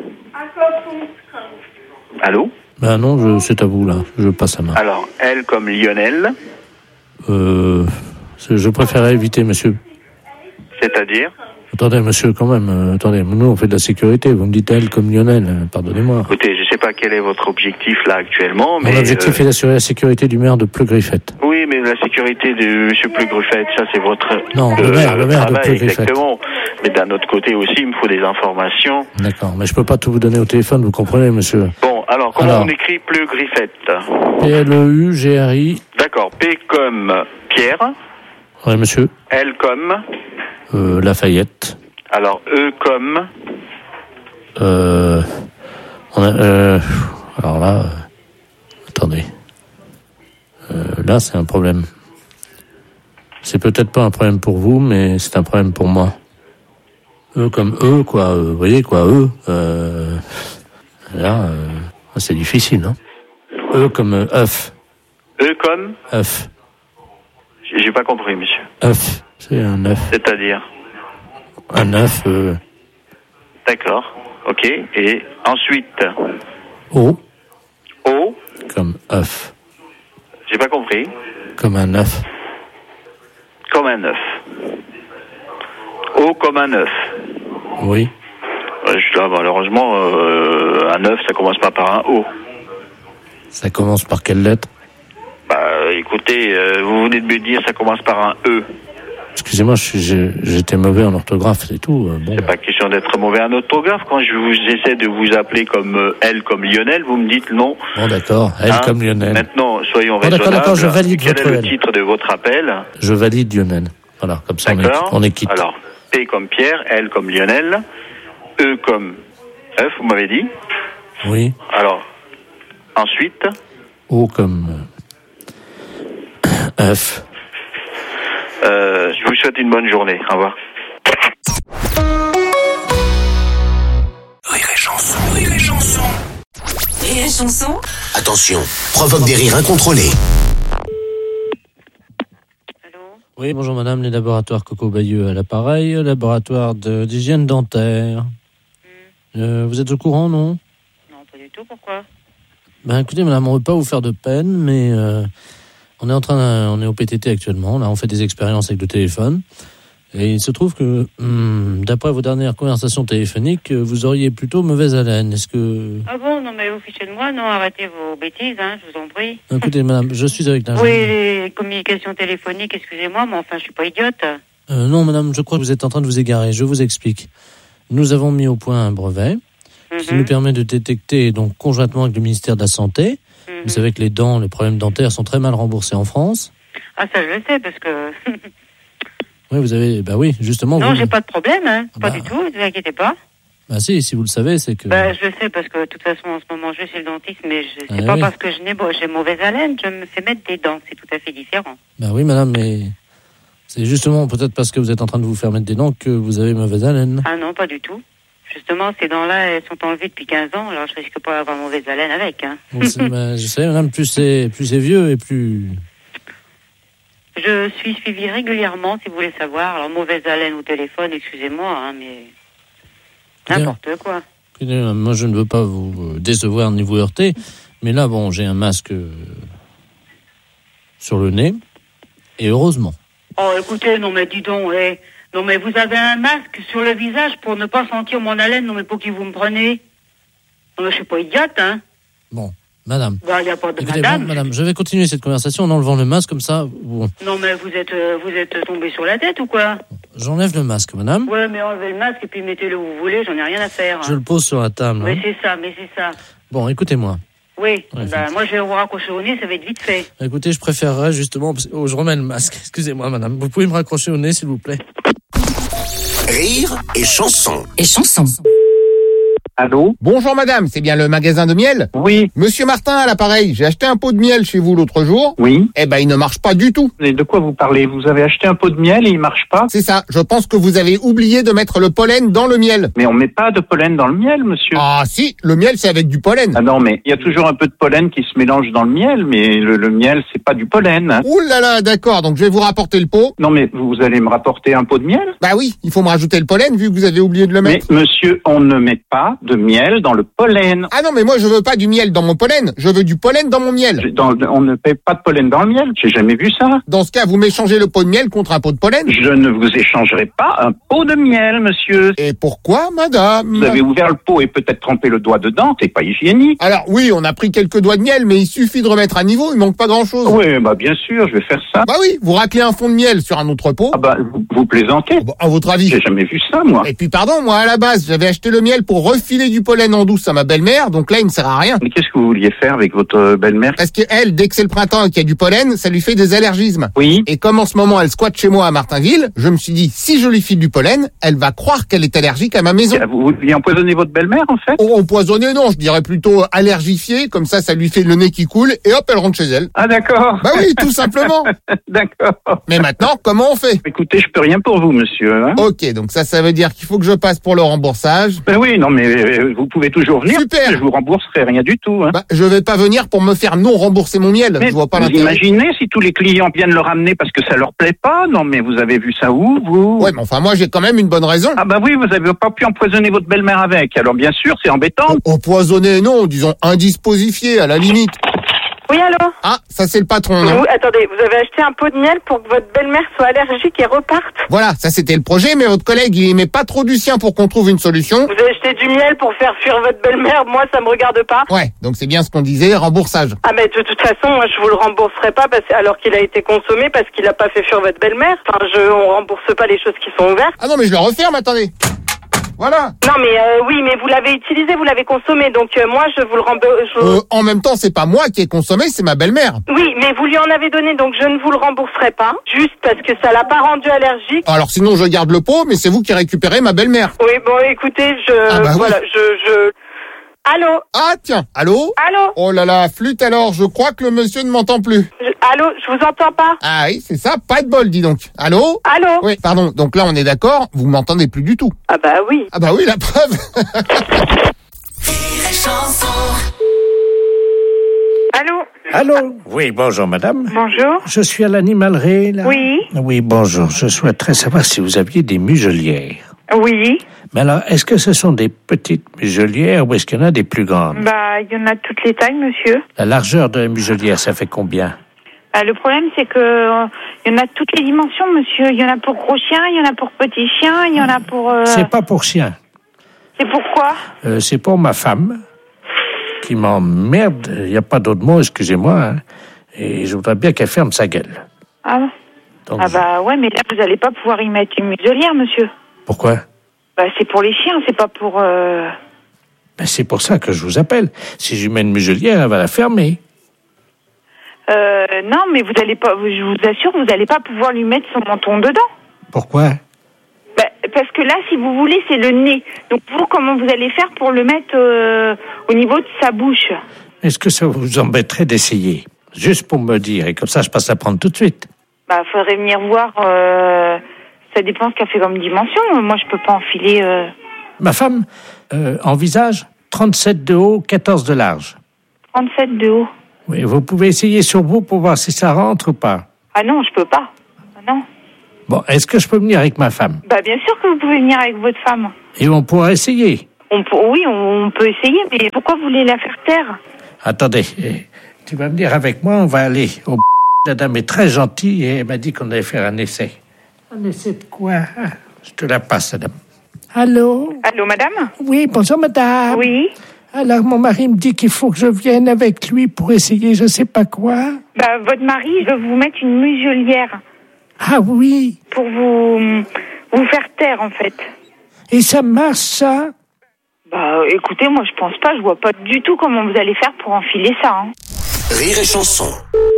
Allô? Ben non, je, c'est à vous, là. Je passe la main. Alors, L comme Lionel. Euh... Je préférerais éviter, monsieur. C'est-à-dire? Attendez, monsieur, quand même. Euh, attendez, nous, on fait de la sécurité. Vous me dites elle comme Lionel. Euh, pardonnez-moi. Écoutez, je ne sais pas quel est votre objectif, là, actuellement, mais... Mon objectif euh... est d'assurer la sécurité du maire de Pleu-Griffette. Oui, mais la sécurité de M. Pleu-Griffette, ça, c'est votre... Non, euh, le maire, le maire travail, de Pleu-Griffette. Exactement. Mais d'un autre côté aussi, il me faut des informations. D'accord, mais je peux pas tout vous donner au téléphone, vous comprenez, monsieur. Bon, alors, comment alors, on écrit Pleu-Griffette? P L E U G R I... D'accord, P comme Pierre. Oui, monsieur. L comme... Euh, Lafayette. Alors, E comme... Euh... On a, euh alors là... Euh, attendez. Euh, là, c'est un problème. C'est peut-être pas un problème pour vous, mais c'est un problème pour moi. E comme E, quoi. Vous voyez, quoi, E. Euh, là, euh, c'est difficile, hein. E comme euh, œuf. E comme... œuf. J'ai pas compris, monsieur. œuf. C'est un œuf. C'est-à-dire? Un œuf. Euh... D'accord. Ok. Et ensuite? O. O. Comme œuf. J'ai pas compris. Comme un œuf. Comme un œuf. O comme un œuf. Oui. Là, malheureusement, euh, un œuf, ça commence pas par un O. Ça commence par quelle lettre? Bah, écoutez, euh, vous venez de me dire ça commence par un E. Excusez-moi, j'étais mauvais en orthographe, c'est tout. Bon. C'est pas question d'être mauvais en orthographe. Quand je vous essaie de vous appeler comme euh, L comme Lionel, vous me dites non. Bon, d'accord, L hein? Comme Lionel. Maintenant, soyons bon, raisonnables. D'accord, d'accord, je valide Quel votre est le L. titre de votre appel? Je valide Lionel. Voilà, comme ça on est, on est quitte. Alors, P comme Pierre, L comme Lionel, E comme œuf, vous m'avez dit? Oui. Alors, ensuite? O comme œuf. Euh, je vous souhaite une bonne journée. Au revoir. Rire et chanson, rire et chanson. Rire et chanson. Attention, provoque des rires incontrôlés. Oui, bonjour madame, les laboratoires Coco Bayeux à l'appareil, laboratoire de, d'hygiène dentaire. Mm. Euh, vous êtes au courant, non? Non, pas du tout, pourquoi? Ben écoutez madame, on ne veut pas vous faire de peine, mais euh, on est en train, de, on est au P T T actuellement, là on fait des expériences avec le téléphone. Et il se trouve que, hum, d'après vos dernières conversations téléphoniques, vous auriez plutôt mauvaise haleine. Est-ce que... Ah bon, non mais vous fichez de moi, non, arrêtez vos bêtises, hein, je vous en prie. Écoutez, madame, je suis avec l'ingénieur. Oui, les communications téléphoniques, excusez-moi, mais enfin, je suis pas idiote. Euh, non, madame, je crois que vous êtes en train de vous égarer. Je vous explique. Nous avons mis au point un brevet mm-hmm. qui nous permet de détecter, donc conjointement avec le ministère de la Santé, mm-hmm. vous savez que les dents, les problèmes dentaires sont très mal remboursés en France. Ah, ça je le sais, parce que... Oui, vous avez, bah oui, justement. Non, vous... j'ai pas de problème, hein. Pas bah... du tout, ne vous inquiétez pas. Bah si, si vous le savez, c'est que... Bah je le sais, parce que de toute façon, en ce moment, je suis chez le dentiste, mais je... c'est ah, pas oui. parce que je n'ai j'ai mauvaise haleine, je me fais mettre des dents, c'est tout à fait différent. Bah oui, madame, mais c'est justement peut-être parce que vous êtes en train de vous faire mettre des dents que vous avez mauvaise haleine. Ah non, pas du tout. Justement, ces dents-là, elles sont enlevées depuis quinze ans, alors je risque pas d'avoir mauvaise haleine avec. Hein. Bon, bah, je sais, madame, plus c'est, plus c'est vieux et plus... Je suis suivie régulièrement, si vous voulez savoir. Alors, mauvaise haleine au téléphone, excusez-moi, hein, mais... N'importe quoi. Écoutez, moi, je ne veux pas vous décevoir ni vous heurter, mais là, bon, j'ai un masque sur le nez, et heureusement. Oh, écoutez, non mais dis donc, eh... Non, mais vous avez un masque sur le visage pour ne pas sentir mon haleine. Non, mais pour qui vous me prenez? Non, mais je suis pas idiote, hein. Bon, madame. Bah, il n'y a pas de Écoutez, madame. bon, madame, je vais continuer cette conversation en enlevant le masque, comme ça, bon. Non, mais vous êtes, euh, vous êtes tombé sur la tête ou quoi? J'enlève le masque, madame. Ouais, mais enlevez le masque et puis mettez-le où vous voulez, j'en ai rien à faire. Hein. Je le pose sur la table. Oui, hein. c'est ça, mais c'est ça. Bon, écoutez-moi. Oui, Ouais, bah, moi je vais vous raccrocher au nez, ça va être vite fait. Écoutez, je préférerais justement... Oh, je remets le masque. Excusez-moi, madame. Vous pouvez me raccrocher au nez, s'il vous plaît? Rire et chanson. Et chanson. Allô? Bonjour madame, c'est bien le magasin de miel? Oui. Monsieur Martin à l'appareil, j'ai acheté un pot de miel chez vous l'autre jour. Oui. Eh ben il ne marche pas du tout. Mais de quoi vous parlez? Vous avez acheté un pot de miel et il marche pas? C'est ça, je pense que vous avez oublié de mettre le pollen dans le miel. Mais on met pas de pollen dans le miel, monsieur. Ah si, le miel c'est avec du pollen. Ah non, mais il y a toujours un peu de pollen qui se mélange dans le miel, mais le, le miel c'est pas du pollen. Hein. Ouh là là, d'accord, donc je vais vous rapporter le pot. Non mais vous allez me rapporter un pot de miel? Bah oui, il faut me rajouter le pollen vu que vous avez oublié de le mettre. Mais monsieur, on ne met pas de miel dans le pollen. Ah non, mais moi je veux pas du miel dans mon pollen, je veux du pollen dans mon miel. Dans, on ne paie pas de pollen dans le miel, j'ai jamais vu ça. Dans ce cas, vous m'échangez le pot de miel contre un pot de pollen? Je ne vous échangerai pas un pot de miel, monsieur. Et pourquoi, madame? Vous avez ouvert le pot et peut-être trempé le doigt dedans, c'est pas hygiénique. Alors oui, on a pris quelques doigts de miel, mais il suffit de remettre à niveau, il manque pas grand-chose. Oui, bah bien sûr, je vais faire ça. Bah oui, vous raclez un fond de miel sur un autre pot. Ah bah, vous, vous plaisantez. Bon, à votre avis? J'ai jamais vu ça, moi. Et puis pardon, moi à la base, j'avais acheté le miel pour refiler du pollen en douce à ma belle-mère, donc là il ne sert à rien. Mais qu'est-ce que vous vouliez faire avec votre belle-mère? Parce que elle, dès que c'est le printemps et qu'il y a du pollen, ça lui fait des allergismes. Oui. Et comme en ce moment elle squatte chez moi à Martinville, je me suis dit, si je lui file du pollen, elle va croire qu'elle est allergique à ma maison. Vous vouliez empoisonner votre belle-mère, en fait? Oh, empoisonner, non, je dirais plutôt allergifier, comme ça, ça lui fait le nez qui coule, et hop, elle rentre chez elle. Ah, d'accord. Bah oui, tout simplement. D'accord. Mais maintenant, comment on fait? Écoutez, je peux rien pour vous, monsieur. Hein. Ok, donc ça, ça veut dire qu'il faut que je passe pour le remboursage. Ben oui, non, mais euh, vous pouvez toujours venir. Super. Je vous rembourserai rien du tout. Hein. Bah, je vais pas venir pour me faire non rembourser mon miel. Mais je vois pas vous l'intérêt. imaginez si tous les clients viennent le ramener parce que ça leur plaît pas? Non, mais vous avez vu ça où, vous? Ouais, mais enfin, moi, j'ai quand même une bonne raison. Ah bah oui, vous avez pas pu empoisonner votre belle-mère avec. Alors bien sûr, c'est embêtant. O- empoisonner, non, disons indisposifié, à la limite. Oui, allô? Ah, ça c'est le patron, non? Vous, attendez, vous avez acheté un pot de miel pour que votre belle-mère soit allergique et reparte? Voilà, ça c'était le projet, mais votre collègue, il met pas trop du sien pour qu'on trouve une solution. Vous avez acheté du miel pour faire fuir votre belle-mère? Moi, ça me regarde pas. Ouais, donc c'est bien ce qu'on disait, remboursage. Ah, mais de toute façon, moi, je vous le rembourserai pas parce, alors qu'il a été consommé parce qu'il a pas fait fuir votre belle-mère. Enfin, je, on rembourse pas les choses qui sont ouvertes. Ah non, mais je le referme, attendez. Voilà. Non, mais euh, oui, mais vous l'avez utilisé, vous l'avez consommé, donc euh, moi, je vous le rembourse. Je... Euh, en même temps, c'est pas moi qui ai consommé, c'est ma belle-mère. Oui, mais vous lui en avez donné, donc je ne vous le rembourserai pas, juste parce que ça l'a pas rendu allergique. Alors sinon, je garde le pot, mais c'est vous qui récupérez ma belle-mère. Oui, bon, écoutez, je... Ah bah oui. Voilà, je... je... Allô? Ah tiens, allô? Allô? Oh là là, flûte alors, je crois que le monsieur ne m'entend plus. Je... Allô? Je vous entends pas. Ah oui, c'est ça, pas de bol, dis donc. Allô? Allô? Oui, pardon, donc là on est d'accord, vous m'entendez plus du tout. Ah bah oui. Ah bah oui, la preuve. Allô? Allô? Oui, bonjour, madame. Bonjour. Je suis à l'animalerie, là. Oui. Oui, bonjour. Je souhaiterais savoir si vous aviez des muselières. Oui. Mais alors, est-ce que ce sont des petites muselières ou est-ce qu'il y en a des plus grandes? Bah, il y en a de toutes les tailles, monsieur. La largeur de la muselière, ça fait combien? Bah, le problème, c'est que euh, il y en a de toutes les dimensions, monsieur. Il y en a pour gros chiens, il y en a pour petits chiens, il y en a pour... Euh... C'est pas pour chien. C'est pourquoi? Euh, c'est pour ma femme qui m'emmerde. Il n'y a pas d'autre mot, excusez-moi. Hein. Et je voudrais bien qu'elle ferme sa gueule. Ah, Donc, ah bah ouais, mais là, vous n'allez pas pouvoir y mettre une muselière, monsieur. pourquoi? Bah, c'est pour les chiens, c'est pas pour... Euh... Ben, c'est pour ça que je vous appelle. Si je lui mets une muselière, elle va la fermer. Euh, non, mais vous allez pas, je vous assure, vous n'allez pas pouvoir lui mettre son menton dedans. Pourquoi? Bah, parce que là, si vous voulez, c'est le nez. Donc, vous, comment vous allez faire pour le mettre euh, au niveau de sa bouche? Est-ce que ça vous embêterait d'essayer? Juste pour me dire, et comme ça, je passe à prendre tout de suite. Bah, faudrait venir voir. Euh, ça dépend ce qu'elle fait comme dimension. Moi, je peux pas enfiler. Euh... Ma femme euh, envisage trente-sept de haut, quatorze de large. trente-sept de haut. Oui, vous pouvez essayer sur vous pour voir si ça rentre ou pas. Ah non, je peux pas. Ah non. Bon, est-ce que je peux venir avec ma femme? Bah bien sûr que vous pouvez venir avec votre femme. Et on pourra essayer. On peut, oui, on, on peut essayer, mais pourquoi vous voulez la faire taire? Attendez, tu vas venir avec moi, on va aller au... La dame est très gentille et elle m'a dit qu'on allait faire un essai. Un essai de quoi? Je te la passe, madame. Allô? Allô, madame? Oui, bonjour, madame. Oui. Alors, mon mari me dit qu'il faut que je vienne avec lui pour essayer je sais pas quoi. Bah, votre mari veut vous mettre une muselière. Ah oui? Pour vous, vous faire taire, en fait. Et ça marche, ça? Bah, écoutez, moi, je pense pas. Je vois pas du tout comment vous allez faire pour enfiler ça, hein. Rire et chanson.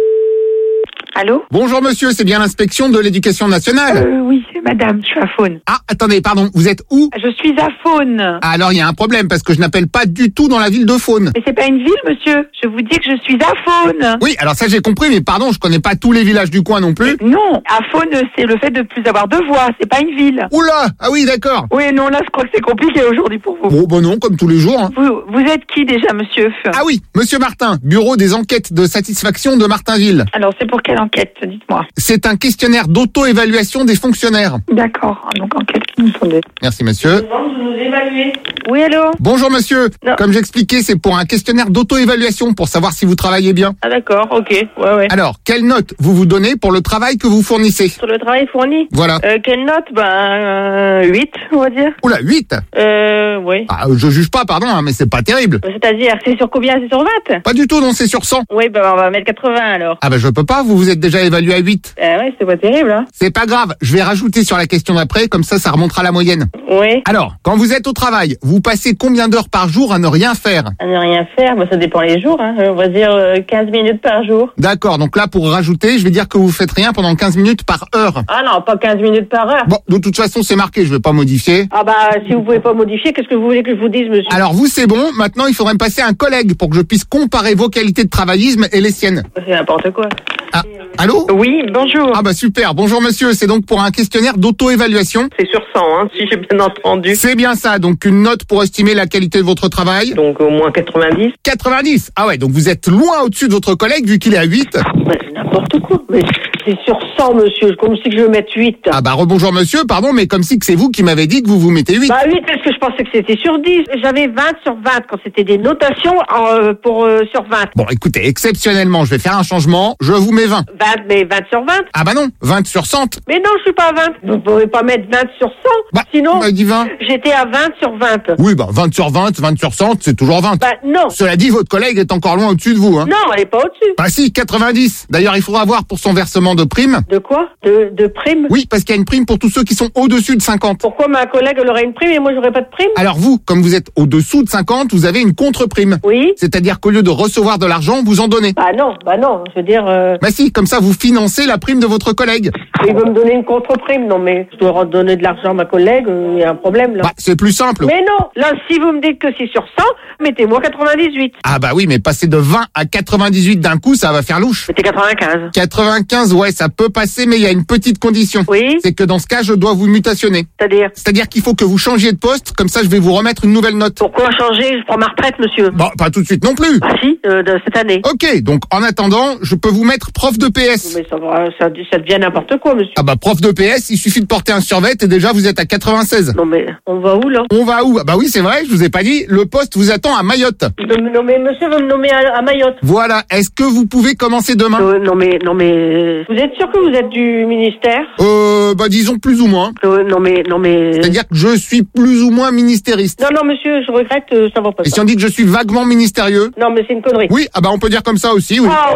Allô? Bonjour monsieur, c'est bien l'inspection de l'éducation nationale? Euh, oui, c'est madame, je suis à Faune. Ah, attendez, pardon, vous êtes où? Je suis à Faune. Ah, alors il y a un problème, parce que je n'appelle pas du tout dans la ville de Faune. Mais c'est pas une ville, monsieur. Je vous dis que je suis à Faune. Oui, alors ça j'ai compris, mais pardon, je connais pas tous les villages du coin non plus. Non, à Faune, c'est le fait de plus avoir de voix, c'est pas une ville. Oula! Ah oui, d'accord. Oui, non, là, je crois que c'est compliqué aujourd'hui pour vous. Bon, bon non, comme tous les jours. Hein. Vous, vous êtes qui déjà, monsieur? Ah oui, monsieur Martin, bureau des enquêtes de satisfaction de Martinville. Alors, c'est pour quelle enquête, dites-moi? C'est un questionnaire d'auto-évaluation des fonctionnaires. D'accord, donc enquête. Attendez. Merci monsieur. Vous nous évaluez. Oui, allô? Bonjour monsieur. Non. Comme j'expliquais, c'est pour un questionnaire d'auto-évaluation pour savoir si vous travaillez bien. Ah d'accord, ok, ouais, ouais. Alors, quelle note vous vous donnez pour le travail que vous fournissez? Sur le travail fourni. Voilà. Euh, quelle note? Ben, euh, huit, on va dire. Oula, huit? Euh, oui. Ah, je juge pas, pardon, hein, mais c'est pas terrible. C'est-à-dire, c'est sur combien? C'est sur vingt? Pas du tout, non, c'est sur cent. Oui, ben on va mettre quatre-vingts alors. Ah bah je peux pas, vous vous êtes déjà évalué à huit. Euh, ouais, c'est pas terrible, hein. C'est pas grave, je vais rajouter sur la question d'après, comme ça, ça remontera la moyenne. Oui. Alors, quand vous êtes au travail, vous passez combien d'heures par jour à ne rien faire? À ne rien faire, ben, ça dépend les jours, hein. On va dire euh, quinze minutes par jour. D'accord, donc là, pour rajouter, je vais dire que vous faites rien pendant quinze minutes par heure. Ah non, pas quinze minutes par heure. Bon, de toute façon, c'est marqué, je vais pas modifier. Ah bah, si vous pouvez pas modifier, qu'est-ce que vous voulez que je vous dise, monsieur? Alors vous, c'est bon, maintenant, il faudrait me passer un collègue pour que je puisse comparer vos qualités de travaillisme et les siennes. C'est n'importe quoi. Ah, allô? Oui, bonjour. Ah bah super, bonjour monsieur, c'est donc pour un questionnaire d'auto-évaluation. C'est sur cent, hein, si j'ai bien entendu. C'est bien ça, donc une note pour estimer la qualité de votre travail. Donc au moins quatre-vingt-dix. quatre-vingt-dix. Ah ouais, donc vous êtes loin au-dessus de votre collègue vu qu'il est à huit. Bah, c'est n'importe quoi, mais c'est sur cent, monsieur, comme si que je veux mettre huit. Ah bah rebonjour monsieur, pardon, mais comme si que c'est vous qui m'avez dit que vous vous mettez huit. Bah huit, parce que je pensais que c'était sur dix. J'avais vingt sur vingt quand c'était des notations euh, pour euh, sur vingt. Bon, écoutez, exceptionnellement, je vais faire un changement, je vous mets vingt. vingt, mais vingt sur vingt. Ah bah non, vingt sur cent. Mais non, je suis pas à vingt. Vous pouvez pas mettre vingt sur cent. Bah, sinon, on m'a dit vingt. J'étais à vingt sur vingt. Oui, bah vingt sur vingt, vingt sur cent, c'est toujours vingt. Bah non. Cela dit, votre collègue est encore loin au-dessus de vous, hein. Non, elle est pas au-dessus. Bah si, quatre-vingt-dix. D'ailleurs, il faudra voir pour son versement de prime. De quoi? De, de prime? Oui, parce qu'il y a une prime pour tous ceux qui sont au-dessus de cinquante. Pourquoi ma collègue, elle aurait une prime et moi, j'aurais pas de prime? Alors vous, comme vous êtes au-dessous de cinquante, vous avez une contre-prime. Oui. C'est-à-dire qu'au lieu de recevoir de l'argent, vous en donnez. Bah non, bah non, je veux dire... Euh... Bah si, comme ça, vous financez la prime de votre collègue. Il veut me donner une contre-prime, non mais je dois redonner de l'argent à ma collègue, il y a un problème là. Bah c'est plus simple. Mais non, là si vous me dites que c'est sur cent, mettez-moi quatre-vingt-dix-huit. Ah bah oui, mais passer de vingt à quatre-vingt-dix-huit d'un coup, ça va faire louche. Mettez quatre-vingt-quinze. quatre-vingt-quinze, ouais, ça peut passer, mais il y a une petite condition. Oui. C'est que dans ce cas, je dois vous mutationner. C'est-à-dire? C'est-à-dire qu'il faut que vous changiez de poste, comme ça je vais vous remettre une nouvelle note. Pourquoi changer? Je prends ma retraite, monsieur. Bon, pas tout de suite non plus. Ah si, euh, de cette année. Ok, donc en attendant, je peux vous mettre prof de P S. Mais ça, va, ça, ça devient n'importe quoi, monsieur. Ah bah prof de P S, il suffit de porter un survêt et déjà vous êtes à quatre-vingt-seize. Non mais on va où là? On va où? Bah oui, c'est vrai, je vous ai pas dit, le poste vous attend à Mayotte. Non mais monsieur veut me nommer à, à Mayotte. Voilà, est-ce que vous pouvez commencer demain? euh, Non mais non mais vous êtes sûr que vous êtes du ministère? Euh bah disons plus ou moins. euh, Non mais non mais C'est-à-dire que je suis plus ou moins ministériste. Non non monsieur, je regrette, euh, ça va pas. Et ça. si on dit que je suis vaguement ministérieux? Non mais c'est une connerie. Oui, ah bah on peut dire comme ça aussi, oui. Ah,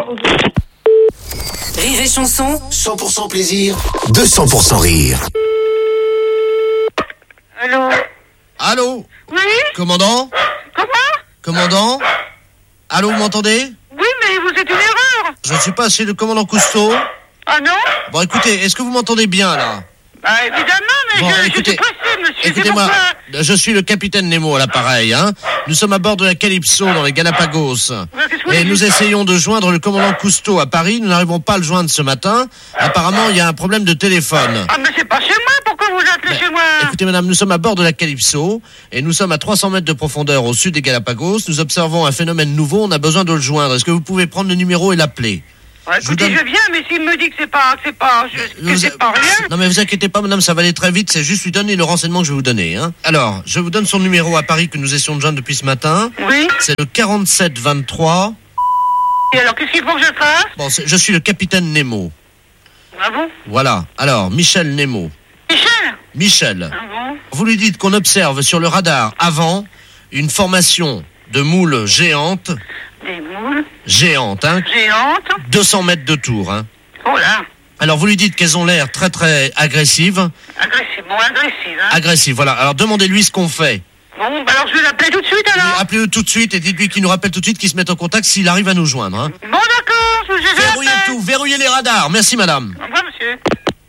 Rire et chanson. cent pour cent plaisir, deux cents pour cent rire. Allô? Allô? Oui? Commandant? Comment? Commandant? Allô, vous m'entendez? Oui, mais vous êtes une erreur. Je ne suis pas chez le commandant Cousteau. Ah non? Bon, écoutez, est-ce que vous m'entendez bien, là? Bah évidemment, mais Bon, je, écoutez, je suis pressé, monsieur. C'est Écoutez-moi, pourquoi... je suis le capitaine Nemo à l'appareil, hein. Nous sommes à bord de la Calypso dans les Galapagos. Et nous essayons de joindre le commandant Cousteau à Paris. Nous n'arrivons pas à le joindre ce matin. Apparemment, il y a un problème de téléphone. Ah mais c'est pas chez moi, pourquoi vous appelez chez moi. Écoutez, madame, nous sommes à bord de la Calypso et nous sommes à trois cents mètres de profondeur au sud des Galapagos. Nous observons un phénomène nouveau. On a besoin de le joindre. Est-ce que vous pouvez prendre le numéro et l'appeler? Ouais, écoutez, je, donne... je viens, mais s'il me dit que c'est pas, c'est pas, je, que vous c'est a... pas rien. Non, mais vous inquiétez pas, madame, ça va aller très vite. C'est juste lui donner le renseignement que je vais vous donner, hein. Alors, je vous donne son numéro à Paris que nous essayons de joindre depuis ce matin. Oui. C'est le quarante-sept vingt-trois. Et alors, qu'est-ce qu'il faut que je fasse? Bon, je suis le capitaine Nemo. Ah bon? Voilà. Alors, Michel Nemo. Michel? Michel. Ah bon? Vous lui dites qu'on observe sur le radar avant une formation de moules géantes. Des moules Géantes, hein. Géantes. deux cents mètres de tour, hein. Oh là. Alors, vous lui dites qu'elles ont l'air très, très agressives. Agressives, bon, agressives, hein. Agressives, voilà. Alors, demandez-lui ce qu'on fait. Bon, bah alors je vais l'appeler tout de suite, alors. Oui, appelez-le tout de suite et dites-lui qu'il nous rappelle tout de suite, qu'il se mette en contact s'il arrive à nous joindre, hein. Bon, d'accord, je vais Verrouillez tout, verrouillez les radars. Merci, madame. Au revoir, monsieur.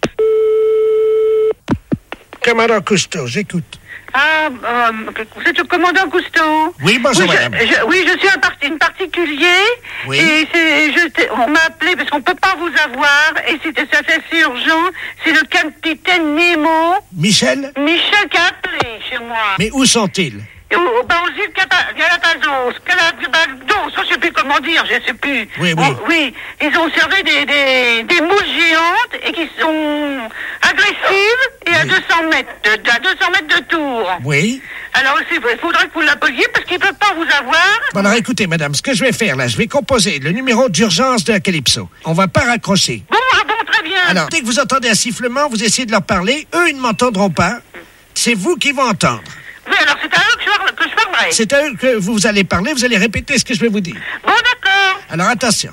Commandant Cousteau, j'écoute. Ah, euh, vous êtes le commandant Cousteau? Oui, bonjour, oui, madame. Je, je, oui, je suis un parti, une particulier. Oui. Et c'est, je, on m'a appelé parce qu'on peut pas vous avoir. Et c'était, ça fait assez urgent. C'est le capitaine Nemo. Michel? Michel qui a appelé chez moi. Mais où sont-ils? Et au, au, bah, aux îles Galapagos, Galapagos, je sais plus comment dire, je sais plus. Oui, oui. Oh, oui, ils ont observé des, des, des moules géantes et qui sont agressives et à Oui. deux cents mètres, de, à deux cents mètres de tour. Oui. Alors, il faudrait que vous l'appeliez parce qu'ils peuvent pas vous avoir. Bon, alors écoutez, madame, ce que je vais faire là, je vais composer le numéro d'urgence de la Calypso. On va pas raccrocher. Bon, ah bon, très bien. Alors, dès que vous entendez un sifflement, vous essayez de leur parler. Eux, ils ne m'entendront pas. C'est vous qui vont entendre. Oui, alors c'est à eux que je, que je parlerai. C'est à eux que vous allez parler, vous allez répéter ce que je vais vous dire. Bon, d'accord. Alors, attention.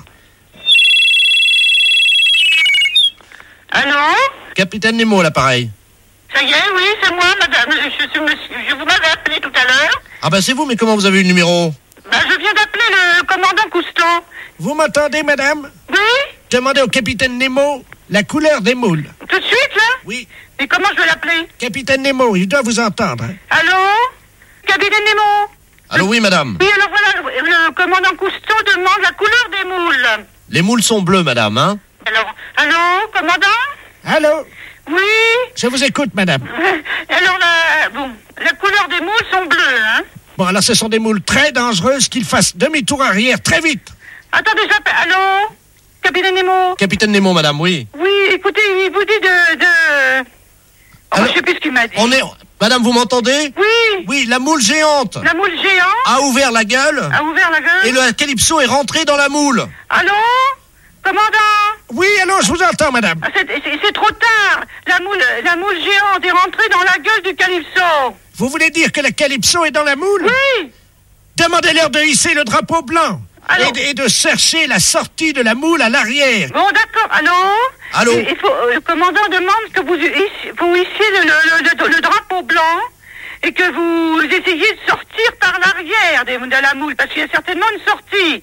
Allô? Capitaine Nemo, l'appareil. Ça y est, oui, c'est moi, madame. Je, je, je, je, je vous m'avais appelé tout à l'heure. Ah ben c'est vous, mais comment vous avez eu le numéro? Ben, je viens d'appeler le commandant Cousteau. Vous m'entendez, madame? Oui? Demandez au capitaine Nemo la couleur des moules. Tout de suite, là? Oui. Et comment je vais l'appeler? Capitaine Nemo, il doit vous entendre. Hein. Allô? Capitaine Nemo? Allô, oui, madame. Oui, alors voilà, le, le commandant Cousteau demande la couleur des moules. Les moules sont bleues, madame, hein? Alors, allô, commandant? Allô? Oui? Je vous écoute, madame. Alors, la, bon, la couleur des moules sont bleues, hein? Bon, alors ce sont des moules très dangereuses qu'il fasse demi-tour arrière très vite. Attendez, j'appelle. Allô? Capitaine Nemo? Capitaine Nemo, madame, oui. Oui, écoutez, il vous dit de... de... Oh, Alors, je sais plus ce qu'il m'a dit. On est... Madame, vous m'entendez? Oui. Oui, la moule géante La moule géante a ouvert la gueule. a ouvert la gueule. Et le Calypso est rentré dans la moule. Allô? Commandant? Oui, allô, je vous entends, madame. Ah, c'est, c'est, c'est trop tard. La moule, la moule géante est rentrée dans la gueule du Calypso. Vous voulez dire que la Calypso est dans la moule? Oui. Demandez-leur de hisser le drapeau blanc. Allô? Et de, et de chercher la sortie de la moule à l'arrière. Bon, d'accord. Allô? Allô? Il, il faut, euh, le commandant demande que vous, hissiez- vous hissiez le, le, le, le drapeau blanc et que vous essayiez de sortir par l'arrière des- de la moule, parce qu'il y a certainement une sortie.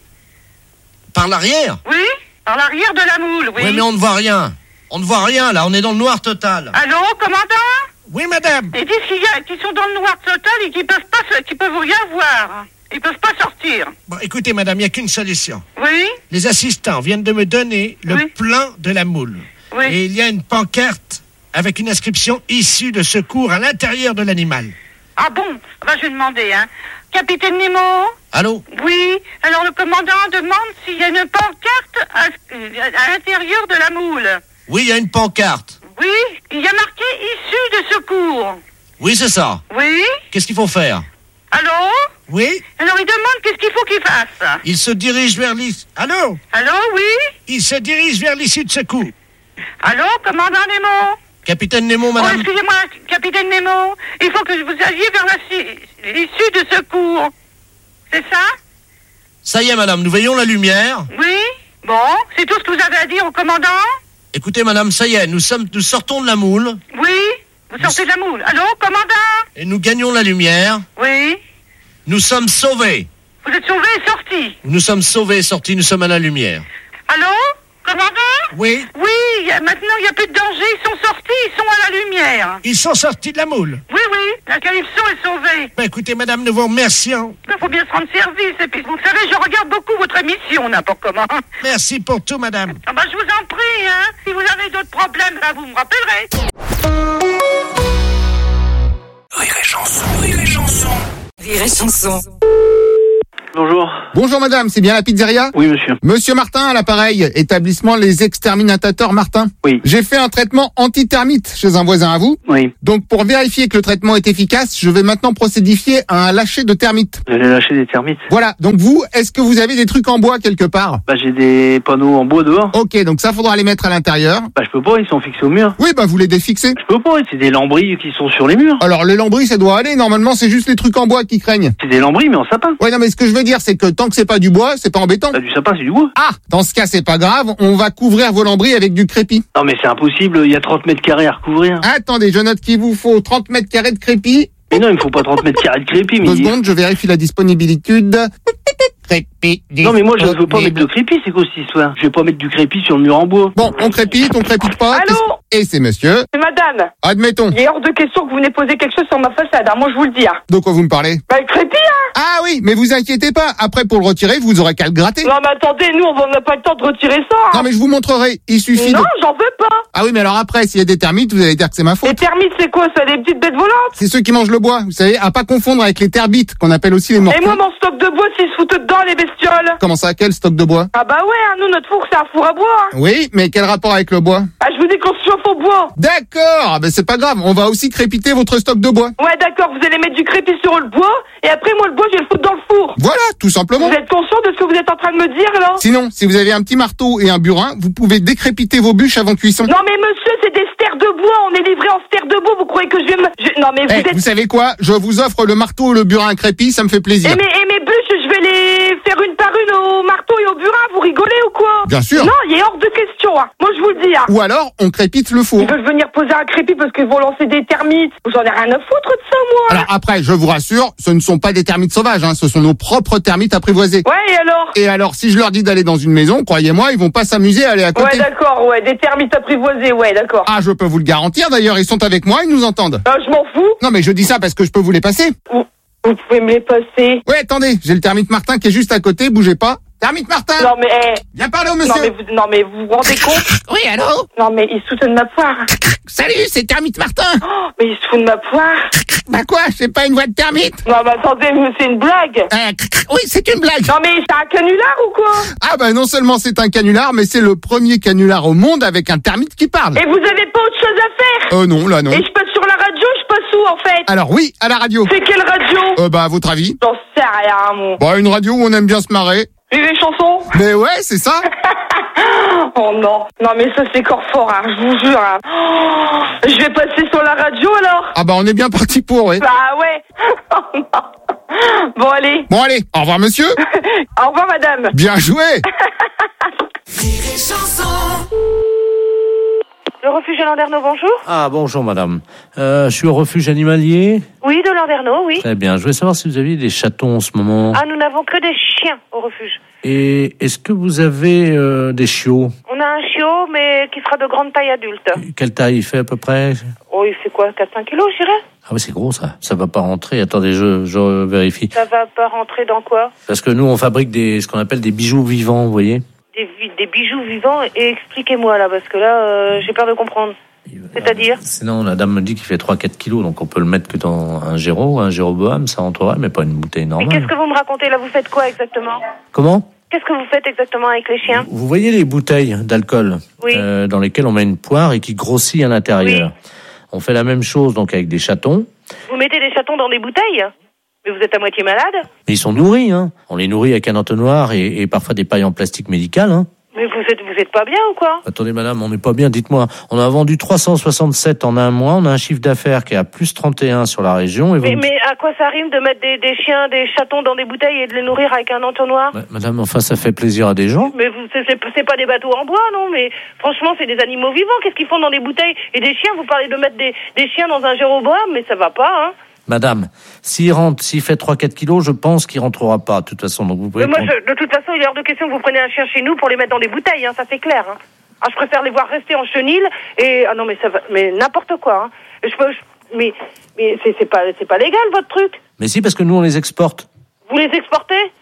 Par l'arrière? Oui? Par l'arrière de la moule, oui. Oui, mais on ne voit rien. On ne voit rien, là. On est dans le noir total. Allô, commandant? Oui, madame. Ils disent qu'il y a, qu'ils sont dans le noir total et qu'ils peuvent pas, se- qu'ils peuvent rien voir. Ils peuvent pas sortir. Bon, écoutez, madame, il n'y a qu'une solution. Oui? Les assistants viennent de me donner le Oui. plan de la moule. Oui. Et il y a une pancarte avec une inscription issue de secours à l'intérieur de l'animal. Ah bon? Bah, je vais demander, hein. Capitaine Nemo? Allô? Oui. Alors, le commandant demande s'il y a une pancarte à, à l'intérieur de la moule. Oui, il y a une pancarte. Oui? Il y a marqué issue de secours. Oui, c'est ça. Oui? Qu'est-ce qu'il faut faire? Allô? Oui? Alors, il demande qu'est-ce qu'il faut qu'il fasse. Il se dirige vers l'issue. Allô? Allô, oui? Il se dirige vers l'issue de secours. Allô, commandant Nemo? Capitaine Nemo, Oh, madame. excusez-moi, capitaine Nemo. Il faut que vous alliez vers la si- l'issue de secours. C'est ça? Ça y est, madame, nous voyons la lumière. Oui? Bon, c'est tout ce que vous avez à dire au commandant? Écoutez, madame, ça y est, nous sommes, nous sortons de la moule Oui? Vous sortez de la moule. Allô, commandant? et nous gagnons la lumière. Oui? Nous sommes sauvés. Vous êtes sauvé et sorti. Nous sommes sauvés et sortis, nous sommes à la lumière. Allô? Commandant? Oui? Oui, y a- maintenant il n'y a plus de danger, ils sont sortis, ils sont à la lumière. Ils sont sortis de la moule. Oui, oui, la Calypso est sauvée. Ben, écoutez, madame, nous vous remercions. Il faut bien se rendre service, et puis vous savez, je regarde beaucoup votre émission, n'importe comment. Merci pour tout, madame. Ah bah, je vous en prie, hein. Si vous avez d'autres problèmes, là, vous me rappellerez. Rire et Chanson. Rire et Chanson. Rire et Chanson. Bonjour. Bonjour madame, c'est bien la pizzeria? Oui, monsieur. Monsieur Martin à l'appareil, établissement Les Exterminateurs Martin. Oui. J'ai fait un traitement anti-termite chez un voisin à vous. Oui. Donc pour vérifier que le traitement est efficace, je vais maintenant procédifier à un lâcher de termites. Vous allez lâcher des termites? Voilà, donc vous, est-ce que vous avez des trucs en bois quelque part? Bah, j'ai des panneaux en bois dehors. Ok, donc ça faudra les mettre à l'intérieur. Bah, je peux pas, ils sont fixés au mur. Oui, bah vous les défixez. Je peux pas, c'est des lambris qui sont sur les murs. Alors les lambris ça doit aller, normalement c'est juste les trucs en bois qui craignent. C'est des lambris mais en sapin. Ouais non mais ce que je veux dire c'est que tant que c'est pas du bois, c'est pas embêtant. Bah, du sapin c'est du bois. Ah, dans ce cas c'est pas grave, on va couvrir vos lambris avec du crépi. Non mais c'est impossible, il y a trente mètres carrés à recouvrir. Attendez, je note qu'il vous faut trente mètres carrés de crépi. Mais non, il me faut pas trente mètres carrés de crépi. Mais Deux secondes, je vérifie la disponibilité. Crépi. Non mais moi je veux pas mettre de crépi, c'est quoi cette histoire? Je vais pas mettre du crépi sur le mur en bois. Bon, on crépite, on crépite pas. Allô? Et c'est monsieur. C'est madame. Admettons. Il est hors de question que vous venez poser quelque chose sur ma façade, hein. Moi je vous le dis. Hein. De quoi vous me parlez? Bah le crépi, hein. Ah oui, mais vous inquiétez pas. Après pour le retirer, vous aurez qu'à le gratter. Non mais attendez, nous on n'a pas le temps de retirer ça. Hein. Non mais je vous montrerai. Il suffit. Non, de... j'en veux pas. Ah oui, mais alors après, s'il y a des termites, vous allez dire que c'est ma faute. Les termites c'est quoi ça? Des petites bêtes volantes? C'est ceux qui mangent le bois. Vous savez, à pas confondre avec les terbites qu'on appelle aussi les morpions. Et moi mon stock de bois s'ils se foutent dedans les bestioles. Comment ça, quel stock de bois? Ah bah ouais, hein, nous notre four c'est un four à bois. Hein. Oui, mais quel rapport avec le bois? Ah je vous dis qu'on se chauffe au bois. D'accord, ben c'est pas grave, on va aussi crépiter votre stock de bois. Ouais d'accord, vous allez mettre du crépi sur le bois et après moi le bois je vais le foutre dans le four. Voilà, tout simplement. Vous êtes conscient de ce que vous êtes en train de me dire là? Sinon, si vous avez un petit marteau et un burin, vous pouvez décrépiter vos bûches avant cuisson. Non mais monsieur, c'est des stères de bois, on est livré en stères de bois, vous croyez que je vais me... Je... Non mais vous hey, êtes... Vous savez quoi? Je vous offre le marteau et le burin crépi, ça me fait plaisir. Et mes, et mes bûches, je vais les faire une par une au marteau et au burin, vous rigolez ou quoi? Bien sûr. Non, il est hors de question, hein. Moi je vous le dis. Hein. Ou alors, on crépite le four. Ils veulent venir poser un crépi parce qu'ils vont lancer des termites. J'en ai rien à foutre de ça, moi. Alors après, je vous rassure, ce ne sont pas des termites sauvages, hein, ce sont nos propres termites apprivoisés. Ouais, et alors? Et alors, si je leur dis d'aller dans une maison, croyez-moi, ils vont pas s'amuser à aller à côté. Ouais, d'accord, ouais, des termites apprivoisés, ouais, d'accord. Ah, je peux vous le garantir, d'ailleurs, ils sont avec moi, ils nous entendent. Ah, je m'en fous. Non, mais je dis ça parce que je peux vous les passer. Vous, vous pouvez me les passer. Ouais, attendez, j'ai le termite Martin qui est juste à côté, bougez pas. Termite Martin! Non mais, eh. Viens parler au monsieur! Non mais vous, non mais vous vous rendez compte? Oui, allô? Non mais il se fout de ma poire. Salut, c'est Termite Martin! Oh, mais il se fout de ma poire. Bah quoi, c'est pas une voix de termite? Non mais attendez, c'est une blague. Euh, oui, c'est une blague. Non mais c'est un canular ou quoi? Ah bah non seulement c'est un canular, mais c'est le premier canular au monde avec un termite qui parle. Et vous avez pas autre chose à faire? Euh non, là non. Et je passe sur la radio, je passe où en fait? Alors oui, à la radio. C'est quelle radio? Euh bah à votre avis? J'en sais rien, mon. Bah une radio où on aime bien se marrer. Et les chansons? Mais ouais, c'est ça. Oh non, non mais ça c'est corps fort, hein, je vous jure. Hein. Oh, je vais passer sur la radio alors. Ah bah on est bien parti pour, oui. Bah ouais. Oh non. Bon allez. Bon allez, au revoir monsieur. Au revoir madame. Bien joué. Le refuge de Landerneau, bonjour. Ah, bonjour madame. Euh, je suis au refuge animalier. Oui, de Landerneau, oui. Très bien. Je voulais savoir si vous aviez des chatons en ce moment. Ah, nous n'avons que des chiens au refuge. Et est-ce que vous avez euh, des chiots? On a un chiot, mais qui sera de grande taille adulte. Quelle taille il fait à peu près? Oh, il fait quoi, quatre à cinq kilos, je dirais? Ah oui, c'est gros ça. Ça va pas rentrer. Attendez, je, je vérifie. Ça va pas rentrer dans quoi? Parce que nous, on fabrique des, ce qu'on appelle des bijoux vivants, vous voyez. Des, des bijoux vivants. Et expliquez-moi là, parce que là, euh, j'ai peur de comprendre. C'est-à-dire? Sinon, la dame me dit qu'il fait trois à quatre kilos, donc on peut le mettre que dans un Géro, un Jéroboam, ça rentrerait, mais pas une bouteille normale. Mais qu'est-ce que vous me racontez là? Vous faites quoi exactement? Comment? Qu'est-ce que vous faites exactement avec les chiens? Vous voyez les bouteilles d'alcool, oui. euh, dans lesquelles on met une poire et qui grossit à l'intérieur. Oui. On fait la même chose donc avec des chatons. Vous mettez des chatons dans des bouteilles? Mais vous êtes à moitié malade? Mais ils sont nourris, hein. On les nourrit avec un entonnoir et, et parfois des pailles en plastique médical, hein. Mais vous êtes, vous êtes pas bien ou quoi? Attendez madame, on n'est pas bien, dites-moi. On a vendu trois cent soixante-sept en un mois, on a un chiffre d'affaires qui est à plus trente et un sur la région. Et mais, vous... mais à quoi ça rime de mettre des, des chiens, des chatons dans des bouteilles et de les nourrir avec un entonnoir? Bah, madame, enfin ça fait plaisir à des gens. Mais vous, c'est, c'est, c'est pas des bateaux en bois, non? Mais franchement, c'est des animaux vivants, qu'est-ce qu'ils font dans des bouteilles? Et des chiens, vous parlez de mettre des, des chiens dans un Jéroboam, mais ça va pas, hein? Madame, s'il rentre, s'il fait trois à quatre kilos, je pense qu'il rentrera pas, de toute façon. Donc vous pouvez. Mais moi, je, de toute façon, il est hors de question que vous preniez un chien chez nous pour les mettre dans des bouteilles, hein, ça c'est clair. Hein. Ah, je préfère les voir rester en chenille et ah non mais ça va, mais n'importe quoi. Hein. Je peux, je, mais mais c'est, c'est pas c'est pas légal votre truc. Mais si, parce que nous on les exporte. Vous les exportez?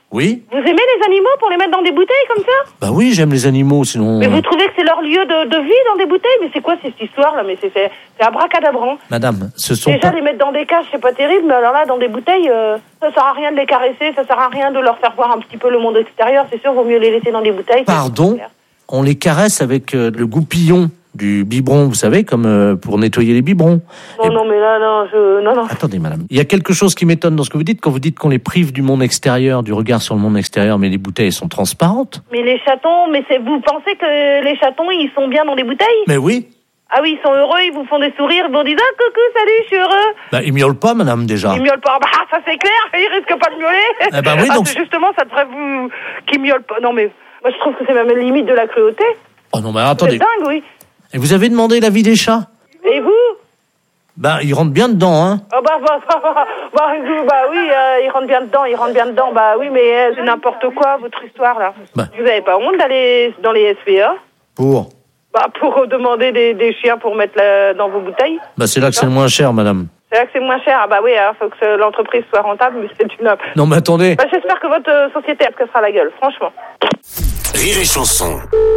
Oui. Vous aimez les animaux pour les mettre dans des bouteilles comme ça? Bah oui, j'aime les animaux, sinon... Mais vous trouvez que c'est leur lieu de, de vie dans des bouteilles? Mais c'est quoi cette histoire-là? Mais c'est, c'est, c'est abracadabrant. Madame, ce sont Déjà, pas... les mettre dans des cages, c'est pas terrible, mais alors là, dans des bouteilles, euh, ça sert à rien de les caresser, ça sert à rien de leur faire voir un petit peu le monde extérieur. C'est sûr, vaut mieux les laisser dans des bouteilles. Pardon? On les caresse avec euh, le goupillon du biberon, vous savez, comme euh, pour nettoyer les biberons. Non, Et- non, mais là, non, je... Non, non. Attendez, madame. Il y a quelque chose qui m'étonne dans ce que vous dites, quand vous dites qu'on les prive du monde extérieur, du regard sur le monde extérieur, mais les bouteilles sont transparentes. Mais les chatons, mais c'est, vous pensez que les chatons, ils sont bien dans les bouteilles? Mais oui. Ah oui, ils sont heureux, ils vous font des sourires, ils vous disent « Ah, coucou, salut, je suis heureux !» Bah, ils miaulent pas, madame, déjà. Ils miaulent pas. Bah, ça c'est clair, ils risquent pas de miauler. Eh ben oui, Ah, donc- c'est justement, ça devrait vous... qu'ils miaulent pas. Non, mais moi, je trouve que c'est même la limite de la cruauté. Oh non, mais attendez. C'est dingue, oui. Et vous avez demandé l'avis des chats? Et vous? Bah, ils rentrent bien dedans, hein. Ah bah, bah, bah, bah, bah, vous, bah oui, euh, ils rentrent bien dedans, ils rentrent bien dedans. Bah oui, mais euh, c'est n'importe quoi, votre histoire, là. Bah. Vous avez pas honte d'aller dans les S P A? Pour. Bah, pour demander des, des chiens pour mettre la- dans vos bouteilles? Bah, c'est là que c'est le moins cher, madame. C'est là que c'est moins cher. Ah bah oui, il faut que ce- l'entreprise soit rentable, mais c'est une... Non, mais attendez. Bah, j'espère que votre euh, société, elle se cassera la gueule, franchement. Rire et chanson.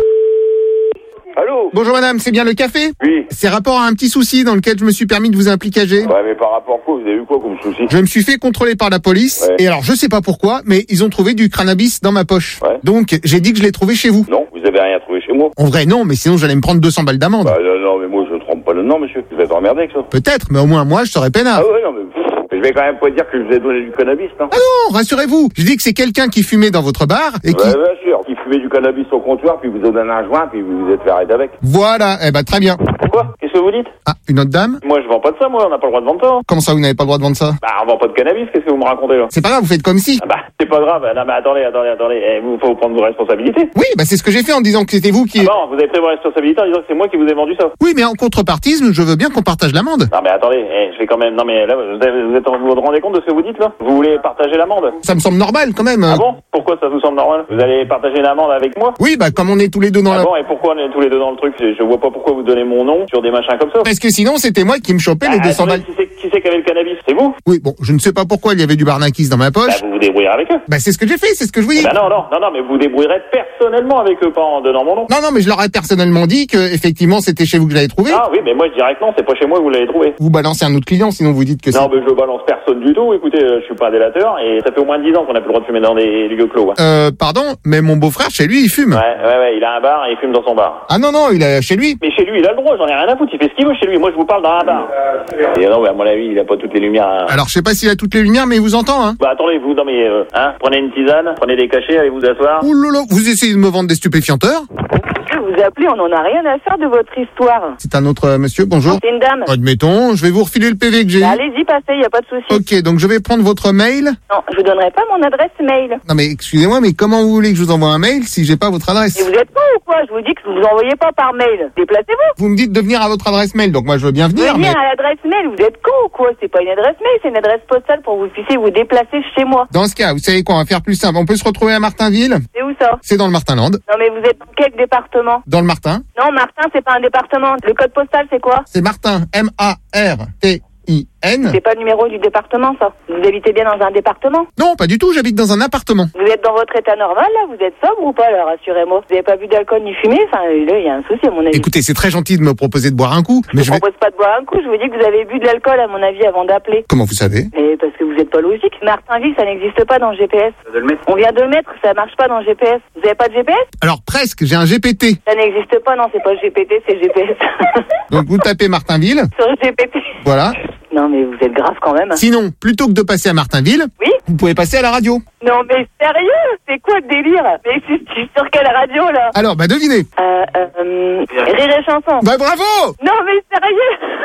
Allô? Bonjour madame, c'est bien le café? Oui. C'est rapport à un petit souci dans lequel je me suis permis de vous impliquer. Ouais, mais par rapport à quoi? Vous avez eu quoi comme souci? Je me suis fait contrôler par la police, Ouais. et alors je sais pas pourquoi, mais ils ont trouvé du cannabis dans ma poche. Donc j'ai dit que je l'ai trouvé chez vous. Non, vous avez rien trouvé chez moi. En vrai non, mais sinon j'allais me prendre deux cents balles d'amende. Bah, non, non, mais moi, je ne trompe pas le nom, monsieur. Vous êtes emmerdé avec ça. Peut-être, mais au moins moi je serais peinard. Ah ouais, non, mais pff, je vais quand même pas dire que je vous ai donné du cannabis, non? Ah non, rassurez-vous, je dis que c'est quelqu'un qui fumait dans votre bar et qui... Ouais, bien sûr. Qui fumait du cannabis au comptoir, puis vous a donné un joint, puis vous vous êtes fait arrêter avec. Voilà, eh ben très bien. Quoi? Qu'est-ce que vous dites? Ah, une autre dame? Moi, je vends pas de ça, moi. On n'a pas le droit de vendre ça. Comment ça vous n'avez pas le droit de vendre ça? Bah, on vend pas de cannabis. Qu'est-ce que vous me racontez, là? C'est pas grave, vous faites comme si. Ah bah, c'est pas grave. Non, mais attendez, attendez, attendez. Eh, vous, faut prendre vos responsabilités. Oui, bah c'est ce que j'ai fait en disant que c'était vous qui... Ah bon, vous avez pris vos responsabilités en disant que c'est moi qui vous ai vendu ça. Oui, mais en contrepartie, je veux bien qu'on partage l'amende. Non, mais attendez, eh, je vais quand même. Non, mais là, vous, avez- vous êtes, vous vous rendez compte de ce que vous dites, là? Vous voulez partager l'amende? Ça me semble normal quand même. Ah bon? Pourquoi ça vous semble normal? Vous allez partager l'amende avec moi? Oui, bah comme on est tous les deux dans Ah la... bon, et pourquoi on est tous les deux dans le truc? Je je vois pas pourquoi vous donnez mon nom sur des machins comme ça. Parce que sinon, c'était moi qui me chopais les Ah, deux cents attendez, balles. Qui c'est qui, c'est qui avait le cannabis? C'est vous? Oui, bon, je ne sais pas pourquoi il y avait du barnakis dans ma Bah, poche. vous vous débrouillez avec eux. Bah c'est ce que j'ai fait, c'est ce que je vous dis. Bah non, non, non, non, mais vous vous débrouillerez personnellement avec eux, pas en donnant mon nom. Non, non, mais je leur ai personnellement dit que effectivement c'était chez vous que je l'avais trouvé. Ah oui, mais moi je dirais que non, c'est pas chez moi que vous l'avez trouvé. Vous balancez un autre client, sinon vous dites que c'est... Non, mais je balance personne du tout. Écoutez, euh, je suis pas un délateur et ça fait au moins dix ans qu'on a plus le droit de fumer dans des lieux clos. Hein. Euh, pardon, mais mon beau-frère, chez lui, il fume. Ouais, ouais, ouais, il a un bar et il fume dans son bar. Ah non, non, il est chez lui. Mais chez lui, il a le droit, j'en ai rien à foutre, il fait ce qu'il veut chez lui. Moi, je vous parle dans un bar. Et non, mais à mon avis, il a pas toutes les lumières. Hein. Alors je sais pas s'il a toutes les lumières, mais il vous entend, hein. Bah attendez, vous, non mais, euh, hein, prenez une tisane, prenez des cachets, allez vous asseoir. Ouh là là, vous essayez de me vendre des stupéfianteurs? Vous appelez, on en a rien à faire de votre histoire. C'est un autre euh, monsieur, bonjour. C'est une dame. Admettons, je vais vous refiler le P V que j'ai. Bah, allez-y, passez, y a pas de souci. Ok, donc je vais prendre votre mail. Non, je vous donnerai pas mon adresse mail. Non mais excusez-moi, mais comment vous voulez que je vous envoie un mail si j'ai pas votre adresse? Et vous êtes con ou quoi? Je vous dis que vous vous envoyez pas par mail. Déplacez-vous. Vous me dites de venir à votre adresse mail, donc moi je veux bien venir, Venir mais... à l'adresse mail, vous êtes con ou quoi? C'est pas une adresse mail, c'est une adresse postale pour que vous puissiez vous déplacer chez moi. Dans ce cas, vous savez quoi, on va faire plus simple. On peut se retrouver à Martinville. C'est où ça? C'est dans le Martinland. Non mais vous êtes dans quel département? Dans le Martin. Non, Martin, c'est pas un département. Le code postal, c'est quoi? C'est Martin, M A R T I N. C'est pas le numéro du département, ça. Vous habitez bien dans un département? Non, pas du tout, j'habite dans un appartement. Vous êtes dans votre état normal, là? Vous êtes sobre ou pas, là? Rassurez-moi. Vous avez pas bu d'alcool ni fumé? Enfin, là, il y a un souci, à mon avis. Écoutez, c'est très gentil de me proposer de boire un coup, mais je je vous vais... propose pas de boire un coup, je vous dis que vous avez bu de l'alcool, à mon avis, avant d'appeler. Comment vous savez? Mais parce que vous êtes pas logique. Martinville, ça n'existe pas dans le G P S. On vient de le mettre, ça marche pas dans le G P S. Vous avez pas de G P S? Alors presque, j'ai un G P T. Ça n'existe pas, non, c'est pas le G P T, c'est le G P S. Donc vous tapez Martinville. Sur le G P T. Voilà. Non, mais vous êtes grave quand même. Sinon, plutôt que de passer à Martinville, oui, vous pouvez passer à la radio. Non, mais sérieux? C'est quoi le délire? Mais je suis sur quelle radio, là? Alors, bah devinez. Euh, euh, Rire et chanson. Bah bravo! Non, mais sérieux?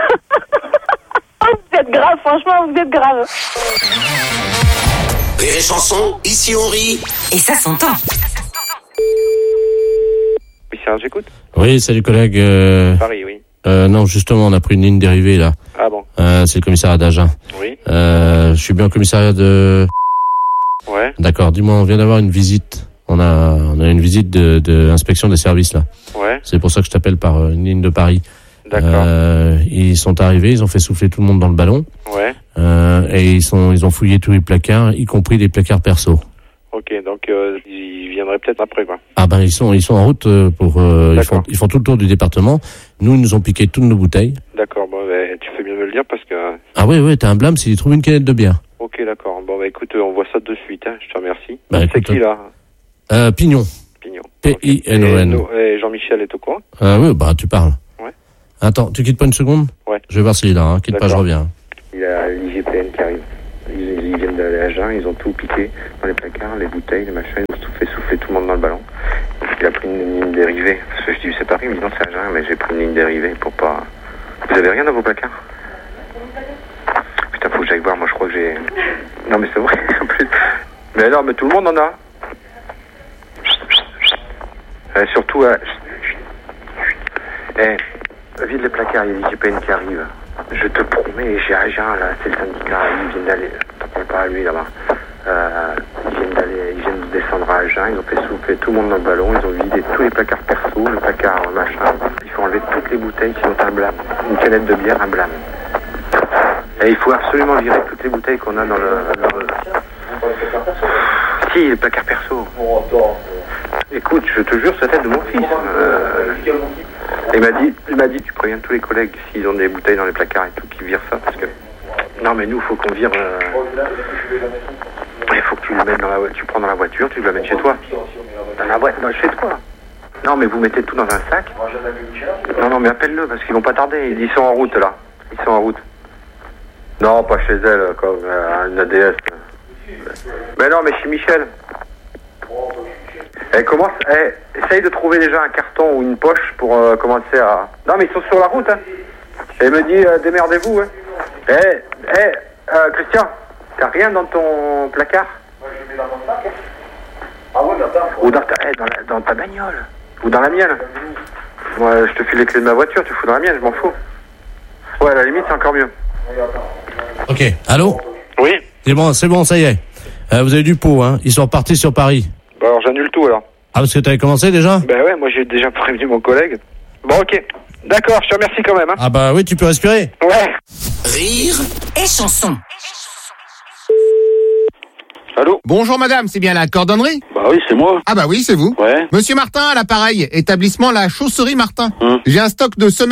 Oh, vous êtes grave, franchement, vous êtes grave. Rire et chanson, ici on rit. Et ça s'entend. Oui, Serge, j'écoute. Oui, salut collègue. Euh... Paris, oui. Euh, non, justement, on a pris une ligne dérivée là. Ah bon? Euh, c'est le commissariat d'Agen. Oui. Euh, je suis bien au commissariat de... Ouais. D'accord, dis-moi, on vient d'avoir une visite. On a, on a une visite de, de inspection des services là. Ouais. C'est pour ça que je t'appelle par euh, une ligne de Paris. D'accord. Euh, ils sont arrivés, ils ont fait souffler tout le monde dans le ballon. Ouais. Euh, et ils sont, ils ont fouillé tous les placards, y compris des placards perso. Ok, donc euh, ils viendraient peut-être après, quoi. Ah ben ils sont ils sont en route euh, pour euh, ils font ils font tout le tour du département. Nous ils nous ont piqué toutes nos bouteilles. D'accord, bon, bah, tu fais bien de me le dire parce que... Ah oui oui, t'as un blâme s'ils trouvent une canette de bière. Ok, d'accord. Bon, bah écoute, on voit ça de suite, hein. Je te remercie. Bah, c'est écoute, qui, là? Euh, Pignon. Pignon. P I N O N. Et, et Jean-Michel est au courant? Ah oui, bah tu parles. Ouais. Attends, tu quittes pas une seconde? Ouais. Je vais voir s'il est là, hein. Quitte pas, je reviens. Il y a l'I G P N qui arrive. Ils, ils viennent d'aller à Jeun, ils ont tout piqué dans les placards, les bouteilles, les machins, ils ont tout fait souffler tout le monde dans le ballon. Il a pris une ligne dérivée. Parce que je dis, c'est Paris, il me dit non, c'est à Jeun, mais j'ai pris une ligne dérivée pour pas... Vous avez rien dans vos placards? Putain, faut que j'aille voir, moi je crois que j'ai... Non mais c'est vrai, en plus... Mais non, mais tout le monde en a. Euh, surtout, euh... eh, vide les placards, il y a l'I G P N qui arrive. Je te promets, j'ai agent là, c'est le syndicat, ils viennent d'aller, t'en parles pas à lui là-bas, euh, ils viennent d'aller, ils viennent de descendre à Agen, ils ont fait souffler tout le monde dans le ballon, ils ont vidé tous les placards perso, le placard machin, il faut enlever toutes les bouteilles qui ont un blâme, une canette de bière, un blâme. Et il faut absolument virer toutes les bouteilles qu'on a dans le... Dans le... Si, les placards perso. Écoute, je te jure, c'est la tête de mon fils. Euh... Il m'a dit, il m'a dit, tu préviens tous les collègues s'ils ont des bouteilles dans les placards et tout, qu'ils virent ça, parce que... Non, mais nous, faut qu'on vire... Euh... Il faut que tu le mettes dans la voiture, tu prends dans la voiture, tu le mets chez toi. Dans la boîte, dans chez toi. Non, mais vous mettez tout dans un sac. Non, non, mais appelle-le, parce qu'ils vont pas tarder. Ils sont en route, là. Ils sont en route. Non, pas chez elle, comme euh, une A D S. Mais non, mais chez Michel. Elle commence, elle essaye de trouver déjà un carton ou une poche pour euh, commencer à... Non, mais ils sont sur la route, hein. Elle me dit, euh, démerdez-vous, hein. Eh, eh, euh, Christian, t'as rien dans ton placard? Moi, je le mets dans mon sac. Ah ouais, dans Ou dans ta, eh, dans, la, dans ta bagnole. Ou dans la mienne. Moi, je te file les clés de ma voiture, tu fous dans la mienne, je m'en fous. Ouais, à la limite, c'est encore mieux. Ok, allô? Oui. C'est bon, c'est bon, ça y est. Euh, vous avez du pot, hein. Ils sont repartis sur Paris. Bah alors j'annule tout alors. Ah, parce que t'avais commencé déjà? Bah ouais, moi j'ai déjà prévenu mon collègue. Bon, ok. D'accord, je te remercie quand même. Hein. Ah bah oui, tu peux respirer. Ouais. Rire et chanson. Allô? Bonjour madame, c'est bien la cordonnerie? Bah oui, c'est moi. Ah bah oui, c'est vous. Ouais. Monsieur Martin à l'appareil, établissement La Chausserie Martin. Hum. J'ai un stock de semelles